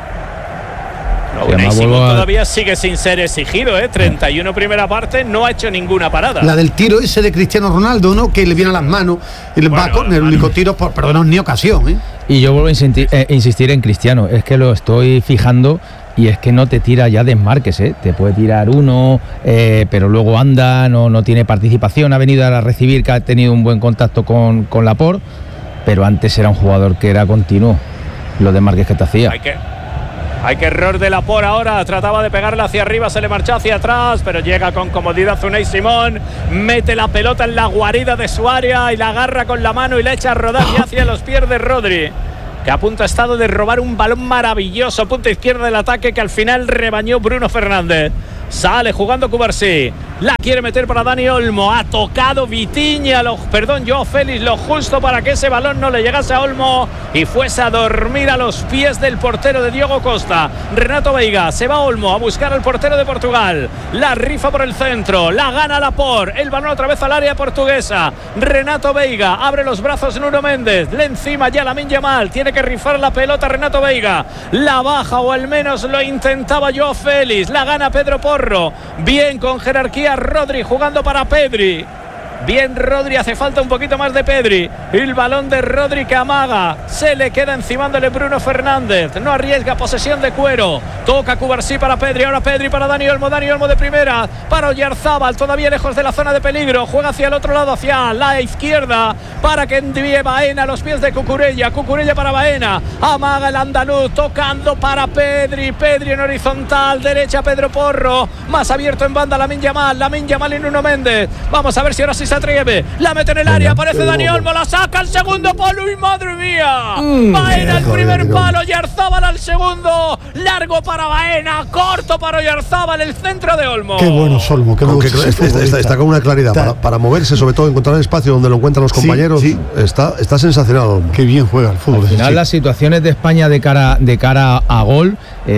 Unai Simón todavía sigue sin ser exigido, 31 primera parte, no ha hecho ninguna parada. La del tiro ese de Cristiano Ronaldo, ¿no? Que le viene a las manos y le va con el único tiro, pero no es ni ocasión, Y yo vuelvo a insistir en Cristiano, es que lo estoy fijando y es que no te tira ya desmarques, te puede tirar uno, pero luego anda, no tiene participación, ha venido a recibir, que ha tenido un buen contacto con Laporte, pero antes era un jugador que era continuo, los desmarques que te hacía. Hay que error de Laporte ahora, trataba de pegarle hacia arriba, se le marchó hacia atrás, pero llega con comodidad Unai Simón, mete la pelota en la guarida de su área y la agarra con la mano y la echa a rodar y hacia los pies de Rodri, que a punto ha estado de robar un balón maravilloso, punta izquierda del ataque que al final rebañó Bruno Fernández. Sale jugando Cubarsí, la quiere meter para Dani Olmo, ha tocado Vitinha, Joao Félix, lo justo para que ese balón no le llegase a Olmo y fuese a dormir a los pies del portero de Diogo Costa. Renato Veiga, se va Olmo a buscar al portero de Portugal, la rifa por el centro, la gana Laporte, el balón otra vez al área portuguesa. Renato Veiga, abre los brazos Nuno Méndez, le encima ya Lamine Yamal, tiene que rifar la pelota Renato Veiga, la baja o al menos lo intentaba Joao Félix, la gana Pedro Porro. Bien con jerarquía Rodri jugando para Pedri. Bien Rodri, hace falta un poquito más de Pedri. El balón de Rodri que amaga. Se le queda encimándole Bruno Fernández. No arriesga, posesión de cuero. Toca Cubarsí para Pedri. Ahora Pedri para Dani Olmo. Dani Olmo de primera. Para Oyarzábal, todavía lejos de la zona de peligro. Juega hacia el otro lado, hacia la izquierda. Para que envíe Baena a los pies de Cucurella. Cucurella para Baena. Amaga el andaluz. Tocando para Pedri. Pedri en horizontal. Derecha Pedro Porro. Más abierto en banda Lamine Yamal. Lamine Yamal y Nuno Méndez. Vamos a ver si ahora sí se atreve, la mete en el área, aparece Dani Olmo, la saca al segundo palo y madre mía, Baena al primer palo, Oyarzábal al segundo, largo para Baena, corto para Oyarzábal, el centro de Olmo. Qué bueno es Olmo, qué bueno. Está con una claridad para moverse, sobre todo encontrar el espacio donde lo encuentran los compañeros. Sí. Está sensacional Olmo. Qué bien juega el fútbol. Al final las situaciones de España de cara a gol,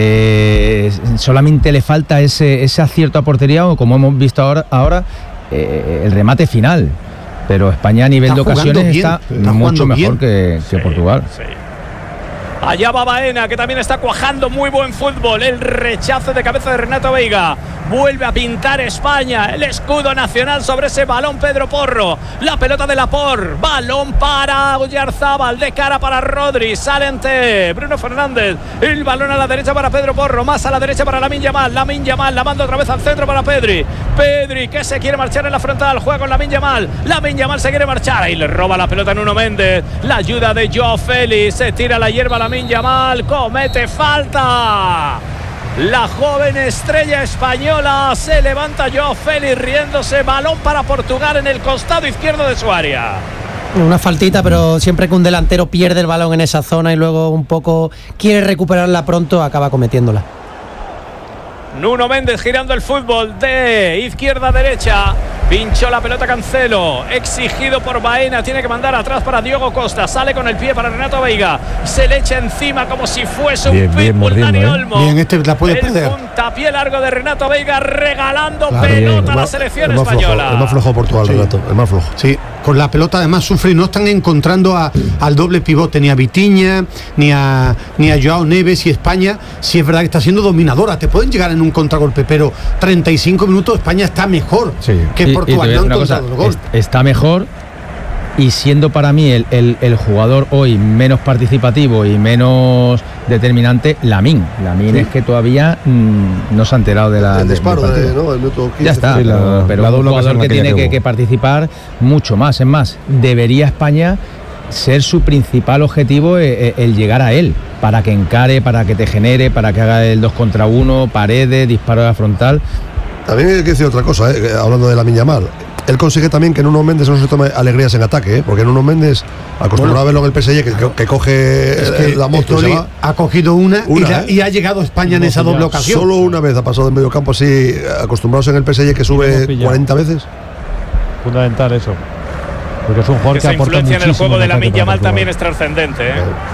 solamente le falta ese acierto a portería, o como hemos visto ahora el remate final, pero España a nivel de ocasiones está mucho mejor que Portugal. Sí. Allá va Baena, que también está cuajando muy buen fútbol. El rechazo de cabeza de Renato Veiga. Vuelve a pintar España el escudo nacional sobre ese balón Pedro Porro. La pelota de Laporte. Balón para Oyarzábal, de cara para Rodri. Sale ante Bruno Fernández. El balón a la derecha para Pedro Porro. Más a la derecha para Lamine Yamal. Lamine Yamal la manda otra vez al centro para Pedri. Pedri que se quiere marchar en la frontal. Juega con Lamine Yamal. Lamine Yamal se quiere marchar. Y le roba la pelota a Nuno Méndez. La ayuda de Joao Félix. Se tira la hierba Lamine Yamal. Comete falta. La joven estrella española, se levanta Joao Félix riéndose, balón para Portugal en el costado izquierdo de su área. Una faltita, pero siempre que un delantero pierde el balón en esa zona y luego un poco quiere recuperarla pronto, acaba cometiéndola. Nuno Méndez girando el fútbol de izquierda a derecha. Pinchó la pelota Cancelo, exigido por Baena, tiene que mandar atrás para Diogo Costa, sale con el pie para Renato Veiga, se le echa encima como si fuese un pitbull Dani Olmo. Bien, la puede perder. Puntapié largo de Renato Veiga regalando pelota a la selección española. El más flojo Portugal, Renato, el más flojo. Sí, con la pelota además sufre y no están encontrando al doble pivote, ni a Vitinha, ni a Joao Neves, y España, si es verdad que está siendo dominadora, te pueden llegar en un contragolpe, pero 35 minutos España está mejor que Portugal, no han encontrado el gol. Está mejor, y siendo para mí el jugador hoy menos participativo y menos determinante, Lamine. Lamine es que todavía no se ha enterado de la... El disparo el minuto 15. Ya está, pero un jugador que tiene que participar mucho más. Es más, debería España ser su principal objetivo el llegar a él, para que encare, para que te genere, para que haga el 2 contra 1, paredes, disparo de la frontal. También hay que decir otra cosa, hablando de Lamine Yamal. Él consigue también que Nuno Méndez no se tome alegrías en ataque, porque Nuno Méndez, acostumbrado a verlo en el PSG, que coge la moto y se va. Ha cogido una y ha llegado a España en esa doble ocasión. Solo una vez ha pasado en medio campo así, acostumbrados en el PSG que sube 40 veces. Fundamental eso. Porque es un jugador que aporta influencia en el juego de Lamine Yamal también es trascendente.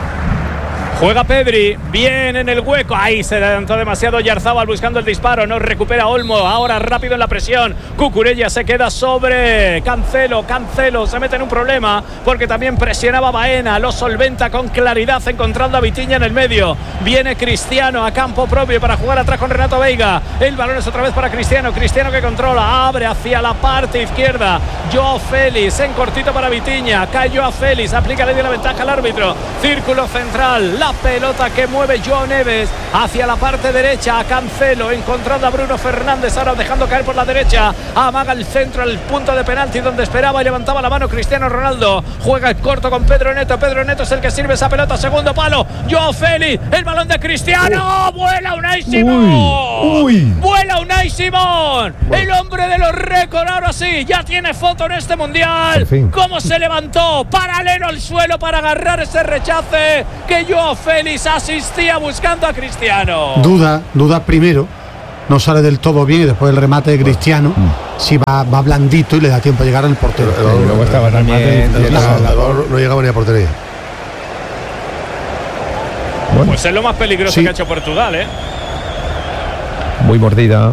Juega Pedri, bien en el hueco. Ahí se adelantó demasiado Oyarzabal buscando el disparo. No recupera Olmo. Ahora rápido en la presión. Cucurella se queda sobre Cancelo. Cancelo se mete en un problema porque también presionaba Baena. Lo solventa con claridad, encontrando a Vitinha en el medio. Viene Cristiano a campo propio para jugar atrás con Renato Veiga. El balón es otra vez para Cristiano. Cristiano que controla. Abre hacia la parte izquierda. Joao Félix en cortito para Vitinha. Cae Joao Félix. Aplica le dio la ventaja al árbitro. Círculo central. La pelota que mueve Joao Neves hacia la parte derecha a Cancelo, encontrando a Bruno Fernández, ahora dejando caer por la derecha, amaga el centro al punto de penalti donde esperaba y levantaba la mano Cristiano Ronaldo. Juega el corto con Pedro Neto. Pedro Neto es el que sirve esa pelota, segundo palo, Joao Félix, el balón de Cristiano. Vuela Unai Simón. Vuela Unai Simón, el hombre de los récords. Ahora sí, ya tiene foto en este mundial. Cómo se levantó paralelo al suelo para agarrar ese rechace que Joao Félix asistía buscando a Cristiano. Duda primero, no sale del todo bien, y después el remate de Cristiano si va blandito y le da tiempo a llegar al portero. Luego estaba también no llegaba ni a portería. Bueno. Pues es lo más peligroso que ha hecho Portugal, Muy mordida.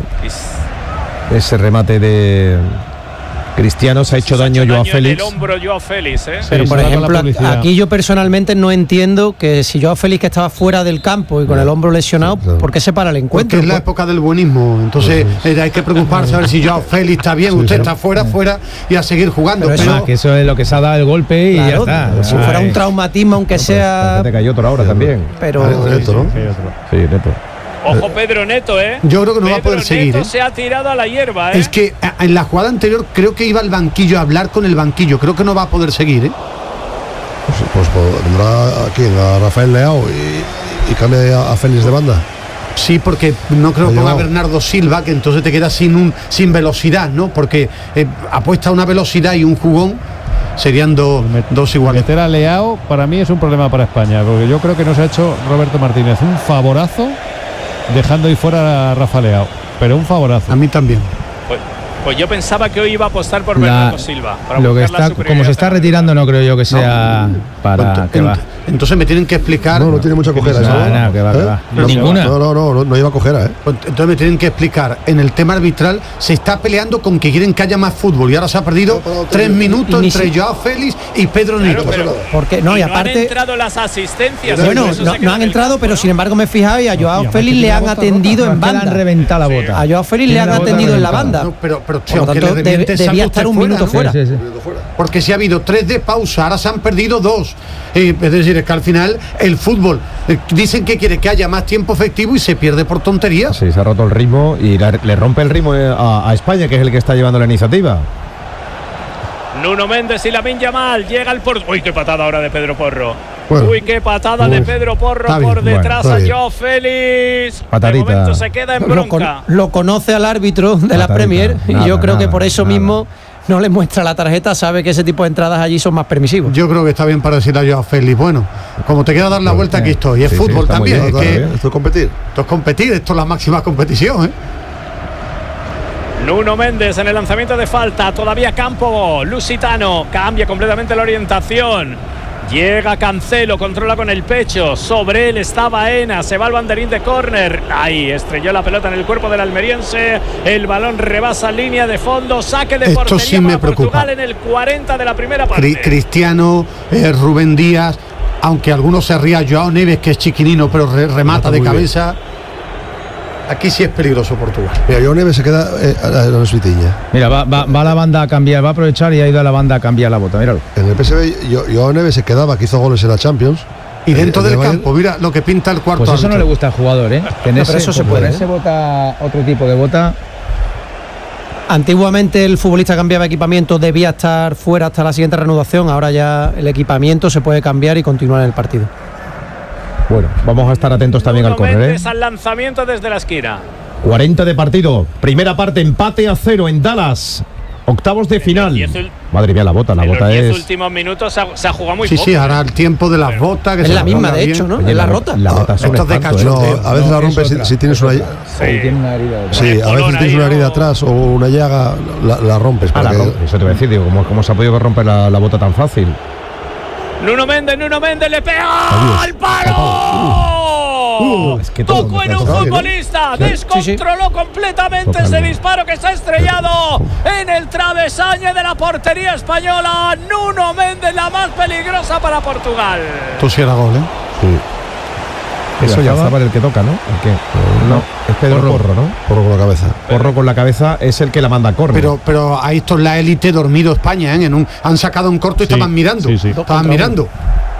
Ese remate de Cristiano, se ha hecho daño Joao Félix. El hombro Joao Félix, Pero por ejemplo, aquí yo personalmente no entiendo que si Joao Félix, que estaba fuera del campo y con el hombro lesionado, ¿por qué se para el encuentro? Porque es la época del buenismo. Entonces hay que preocuparse a ver si Joao Félix está bien. Usted está fuera y a seguir jugando. Pero que eso es lo que se ha dado el golpe y ya está. Si fuera un traumatismo, aunque sea. Te cayó otro ahora también. Pero Sí, Neto. Ojo Pedro Neto, Yo creo que no va a poder seguir. Neto se ha tirado a la hierba, Es que en la jugada anterior creo que iba al banquillo a hablar con el banquillo. Creo que no va a poder seguir, Pues tendrá aquí a Rafael Leao y cambia a Félix de banda. Sí, porque no creo que ponga a Bernardo Silva, que entonces te queda sin velocidad, ¿no? Porque apuesta una velocidad y un jugón. Serían dos iguales. Meter a Leao para mí es un problema para España, porque yo creo que nos ha hecho Roberto Martínez un favorazo dejando ahí fuera a Rafa Leao, pero un favorazo. A mí también. Pues yo pensaba que hoy iba a apostar por Bernardo Silva. Para lo que está, como se está retirando, no creo yo que sea para que va. Entonces me tienen que explicar. No tiene mucha cojera. No, que va. Ninguna. No iba a cojera, Entonces me tienen que explicar. En el tema arbitral se está peleando con que quieren que haya más fútbol y ahora se ha perdido 3 minutos entre Joao Félix y Pedro Neto. Porque no, y aparte no han entrado las asistencias. Bueno, no han entrado, pero sin embargo me he fijado y a Joao Félix le han atendido en banda. Le han reventado la bota. A Joao Félix le han atendido en la banda. Pero por lo tanto, debía estar un minuto fuera. Porque si ha habido 3 de pausa, ahora se han perdido 2. Es decir, es que al final el fútbol dicen que quiere que haya más tiempo efectivo y se pierde por tonterías. Sí, se ha roto el ritmo y le rompe el ritmo a España, que es el que está llevando la iniciativa. Nuno Méndez y Lamine Yamal llega al portero. Uy, qué patada ahora de Pedro Porro. Bueno, qué patada de Pedro Porro por detrás a Joao Félix. Patadita. De momento se queda en bronca. Lo conoce al árbitro de la Premier y yo creo que por eso mismo no le muestra la tarjeta, sabe que ese tipo de entradas allí son más permisivos. Yo creo que está bien para decirle a Joao Félix, bueno, como te quieras dar la vuelta, aquí estoy. Y es fútbol también. Bien, esto es competir. Esto es competir, esto es la máxima competición, ¿eh? Nuno Méndez en el lanzamiento de falta, todavía campo lusitano, cambia completamente la orientación. Llega Cancelo, controla con el pecho, sobre él está Baena, se va al banderín de córner. Ahí estrelló la pelota en el cuerpo del almeriense, el balón rebasa línea de fondo, saque de portería sí me para Portugal preocupa. en el 40 de la primera parte. Cristiano, Rubén Díaz, aunque algunos se ría, Joao Neves, que es chiquinino pero remata de cabeza. Aquí sí es peligroso Portugal. Mira, Joao Neves se queda no es Vitinha. Mira, va a la banda a cambiar, va a aprovechar y ha ido a la banda a cambiar la bota, míralo. En el PSV, Joao Neves se quedaba, que hizo goles en la Champions. Y dentro del campo, mira lo que pinta el cuarto. Pues eso no le gusta al jugador, ¿eh? Pero eso se puede. Ponerse bota, otro tipo de bota. Antiguamente el futbolista cambiaba equipamiento, debía estar fuera hasta la siguiente reanudación. Ahora ya el equipamiento se puede cambiar y continuar en el partido. Bueno, vamos a estar atentos también al córner, ¿eh? Al lanzamiento desde la esquina. 40 de partido, primera parte, empate a 0 en Dallas. Octavos de final. Madre mía, la bota es. En los 10 últimos minutos se ha jugado muy poco. Sí, ahora el tiempo de las botas. Que es la misma, de hecho, ¿no? Oye, es la rota. La bota es Esto es de cachondeo. A veces la rompes si tienes una. Tiene una herida. Sí, a veces tienes una herida atrás o una llaga, la rompes. Eso te voy a decir, digo, ¿cómo se ha podido romper la bota tan fácil? Nuno Méndez le pega al palo. Es que tocó en un futbolista, descontroló completamente ese disparo que se ha estrellado en el travesaño de la portería española. Nuno Méndez, la más peligrosa para Portugal. Tú sí era gol, ¿eh? Sí. Eso ya estaba el que toca, ¿no? ¿El qué? No, es Pedro Porro, ¿no? Porro con la cabeza. Porro con la cabeza es el que la manda a córner. Pero ahí esto es la élite dormido España, ¿eh? Han sacado un corto y estaban mirando. Estaban mirando.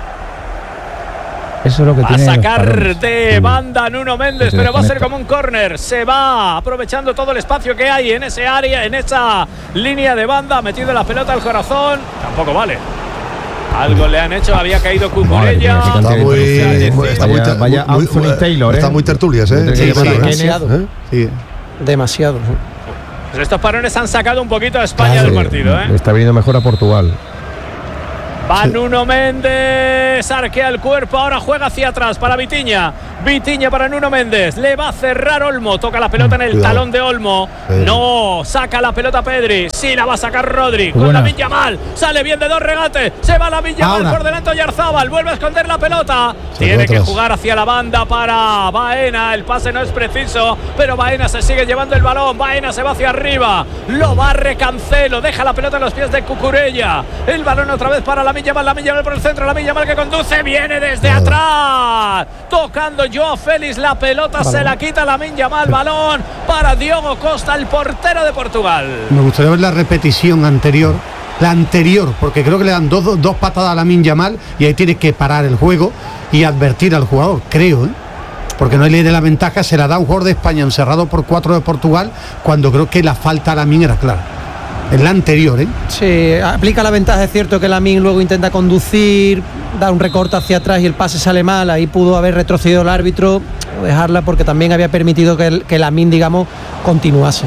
Eso es lo que va tiene a sacar de banda Nuno Méndez, pero va a ser como un córner. Se va aprovechando todo el espacio que hay en ese área, en esa línea de banda, metiendo la pelota al corazón. Tampoco vale. Algo le han hecho, había caído Cucurella. Vaya Anthony Taylor, Está muy tertulias, ¿eh? Demasiado. Demasiado. Pues estos parones han sacado un poquito a España del partido, ¿eh? Está viniendo mejor a Portugal. Va Nuno Méndez, arquea el cuerpo, ahora juega hacia atrás para Vitinha. Vitinha para Nuno Méndez, le va a cerrar Olmo, toca la pelota en el talón de Olmo. No, saca la pelota Pedri, sí la va a sacar Rodri, con Lamine Yamal, sale bien de dos regates, se va Lamine Yamal por delante Oyarzabal, vuelve a esconder la pelota. Tiene que jugar hacia la banda para Baena, el pase no es preciso, pero Baena se sigue llevando el balón, Baena se va hacia arriba, lo barre Cancelo, deja la pelota en los pies de Cucurella, el balón otra vez para Lamine Yamal por el centro, Lamine Yamal que conduce, viene desde atrás, tocando Joao Félix, la pelota se la quita Lamine Yamal, balón para Diogo Costa, el portero de Portugal. Me gustaría ver la repetición anterior, porque creo que le dan dos patadas a Lamine Yamal y ahí tienes que parar el juego y advertir al jugador, creo, ¿eh? Porque no hay ley de la ventaja, se la da un jugador de España encerrado por 4 de Portugal, cuando creo que la falta a Lamine era clara. En la anterior, ¿eh? Sí, aplica la ventaja, es cierto que Lamine luego intenta conducir, da un recorte hacia atrás y el pase sale mal, ahí pudo haber retrocedido el árbitro, dejarla porque también había permitido que Lamine, digamos, continuase.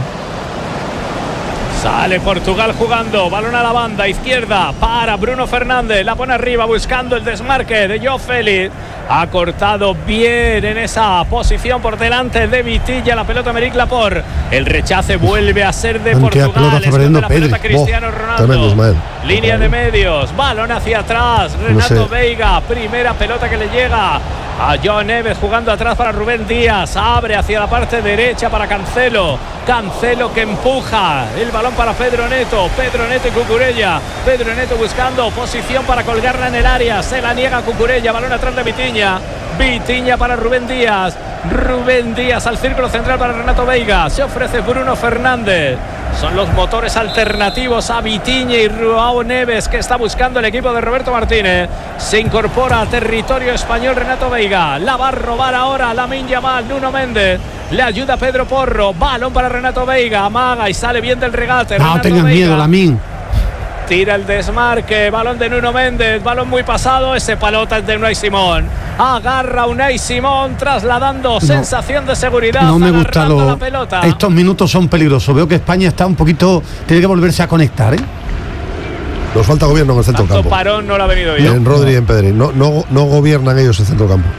Sale Portugal jugando, balón a la banda izquierda para Bruno Fernández, la pone arriba buscando el desmarque de Joao Félix. Ha cortado bien en esa posición por delante de Vitinha, la pelota Aymeric Laporte. El rechace vuelve a ser de Portugal. Esconde la pelota Cristiano Ronaldo. Línea de medios, balón hacia atrás. Renato Veiga, primera pelota que le llega a Joao Neves jugando atrás para Rubén Díaz. Abre hacia la parte derecha para Cancelo. Cancelo que empuja el balón para Pedro Neto. Pedro Neto y Cucurella. Pedro Neto buscando posición para colgarla en el área. Se la niega Cucurella. Balón atrás de Vitinha. Vitinha para Rubén Díaz. Rubén Díaz al círculo central para Renato Veiga. Se ofrece Bruno Fernández. Son los motores alternativos a Vitinha y Joao Neves que está buscando el equipo de Roberto Martínez. Se incorpora a territorio español Renato Veiga. La va a robar ahora Lamine Yamal. Nuno Méndez. Le ayuda Pedro Porro. Balón para Renato Veiga. Amaga y sale bien del regate. No tengas miedo, Lamine. Tira el desmarque, balón de Nuno Méndez, balón muy pasado, ese pelota es de Unai Simón. Agarra Unai Simón trasladando sensación de seguridad. No me gusta la pelota. Estos minutos son peligrosos. Veo que España está un poquito, tiene que volverse a conectar, ¿eh? Nos falta gobierno en el centro campo. Parón no lo ha venido bien. En Rodri y en Pedri. No gobiernan ellos el centro campo.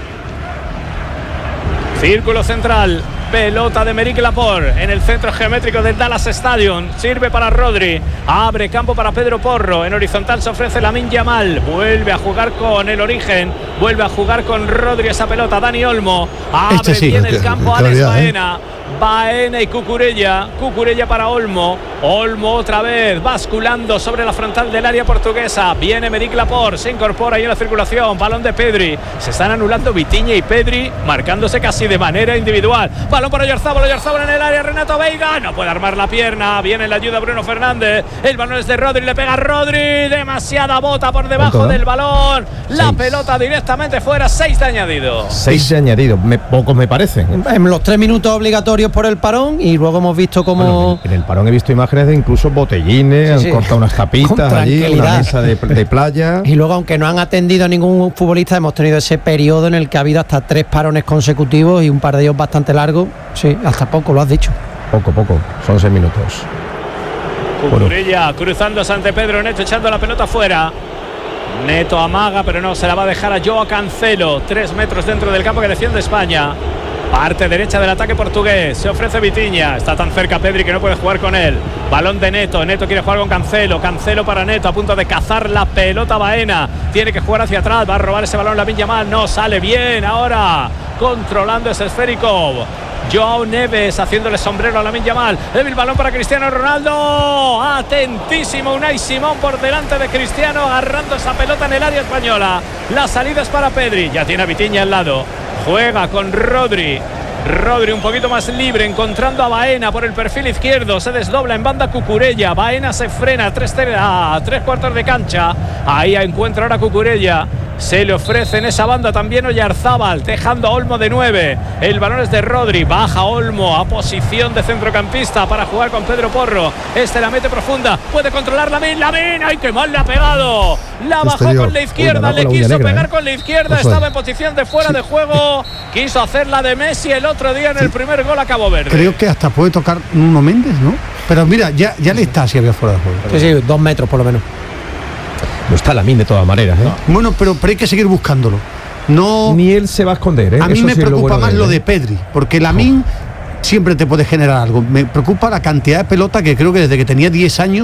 Círculo central. Pelota de Meric Laporte en el centro geométrico del Dallas Stadium. Sirve para Rodri. Abre campo para Pedro Porro. En horizontal se ofrece Lamine Yamal. Vuelve a jugar con el origen. Vuelve a jugar con Rodri esa pelota. Dani Olmo. Abre bien el campo. Alex Baena. Baena y Cucurella. Cucurella para Olmo. Olmo otra vez basculando sobre la frontal del área portuguesa. Viene Meric Laporte. Se incorpora ahí en la circulación. Balón de Pedri. Se están anulando Vitinha y Pedri, marcándose casi de manera individual. Balón para Oyarzábal en el área. Renato Veiga. No puede armar la pierna. Viene la ayuda Bruno Fernández. El balón es de Rodri. Le pega Rodri. Demasiada bota por debajo del balón. La pelota directamente fuera. 6 de añadido. 6 de añadido. Pocos me parecen. En los 3 minutos obligatorios por el parón, y luego hemos visto cómo en el parón he visto imágenes de incluso botellines, han cortado unas tapitas allí, una mesa de playa. Y luego, aunque no han atendido a ningún futbolista, hemos tenido ese periodo en el que ha habido hasta 3 parones consecutivos y un par de ellos bastante largos. Sí, hasta poco, lo has dicho. Poco, son 6 minutos. Cucurella cruzándose ante Pedro Neto, echando la pelota fuera. Neto amaga, pero no, se la va a dejar a Joao Cancelo. 3 metros dentro del campo que defiende España. Parte derecha del ataque portugués. Se ofrece Vitinha. Está tan cerca Pedri que no puede jugar con él. Balón de Neto. Neto quiere jugar con Cancelo. Cancelo para Neto. A punto de cazar la pelota Baena. Tiene que jugar hacia atrás. Va a robar ese balón Lamine Yamal. No sale bien ahora. Controlando ese esférico. Joao Neves haciéndole sombrero a Lamine Yamal. El balón para Cristiano Ronaldo. Atentísimo Unai Simón por delante de Cristiano, agarrando esa pelota en el área española. La salida es para Pedri. Ya tiene a Vitinha al lado. Juega con Rodri. Rodri un poquito más libre, encontrando a Baena por el perfil izquierdo. Se desdobla en banda Cucurella. Baena se frena a 3 cuartos de cancha. Ahí encuentra ahora Cucurella. Se le ofrece en esa banda también Oyarzábal, dejando a Olmo de 9. El balón es de Rodri. Baja Olmo a posición de centrocampista para jugar con Pedro Porro. La mete profunda. Puede controlar Lamine. ¡Ay, qué mal le ha pegado! La bajó con la izquierda. Le quiso pegar con la izquierda. Estaba en posición de fuera de juego. Quiso hacer la de Messi el otro día en el primer gol a Cabo Verde. Creo que hasta puede tocar Nuno Méndez, ¿no? Pero mira, ya le está si había fuera de juego. Sí, 2 metros por lo menos. No está Lamine de todas maneras, ¿eh? Bueno, pero hay que seguir buscándolo. No, ni él se va a esconder, ¿eh? A mí me preocupa más lo de Pedri, porque Lamine siempre te puede generar algo. Me preocupa la cantidad de pelota que creo que desde que tenía 10 años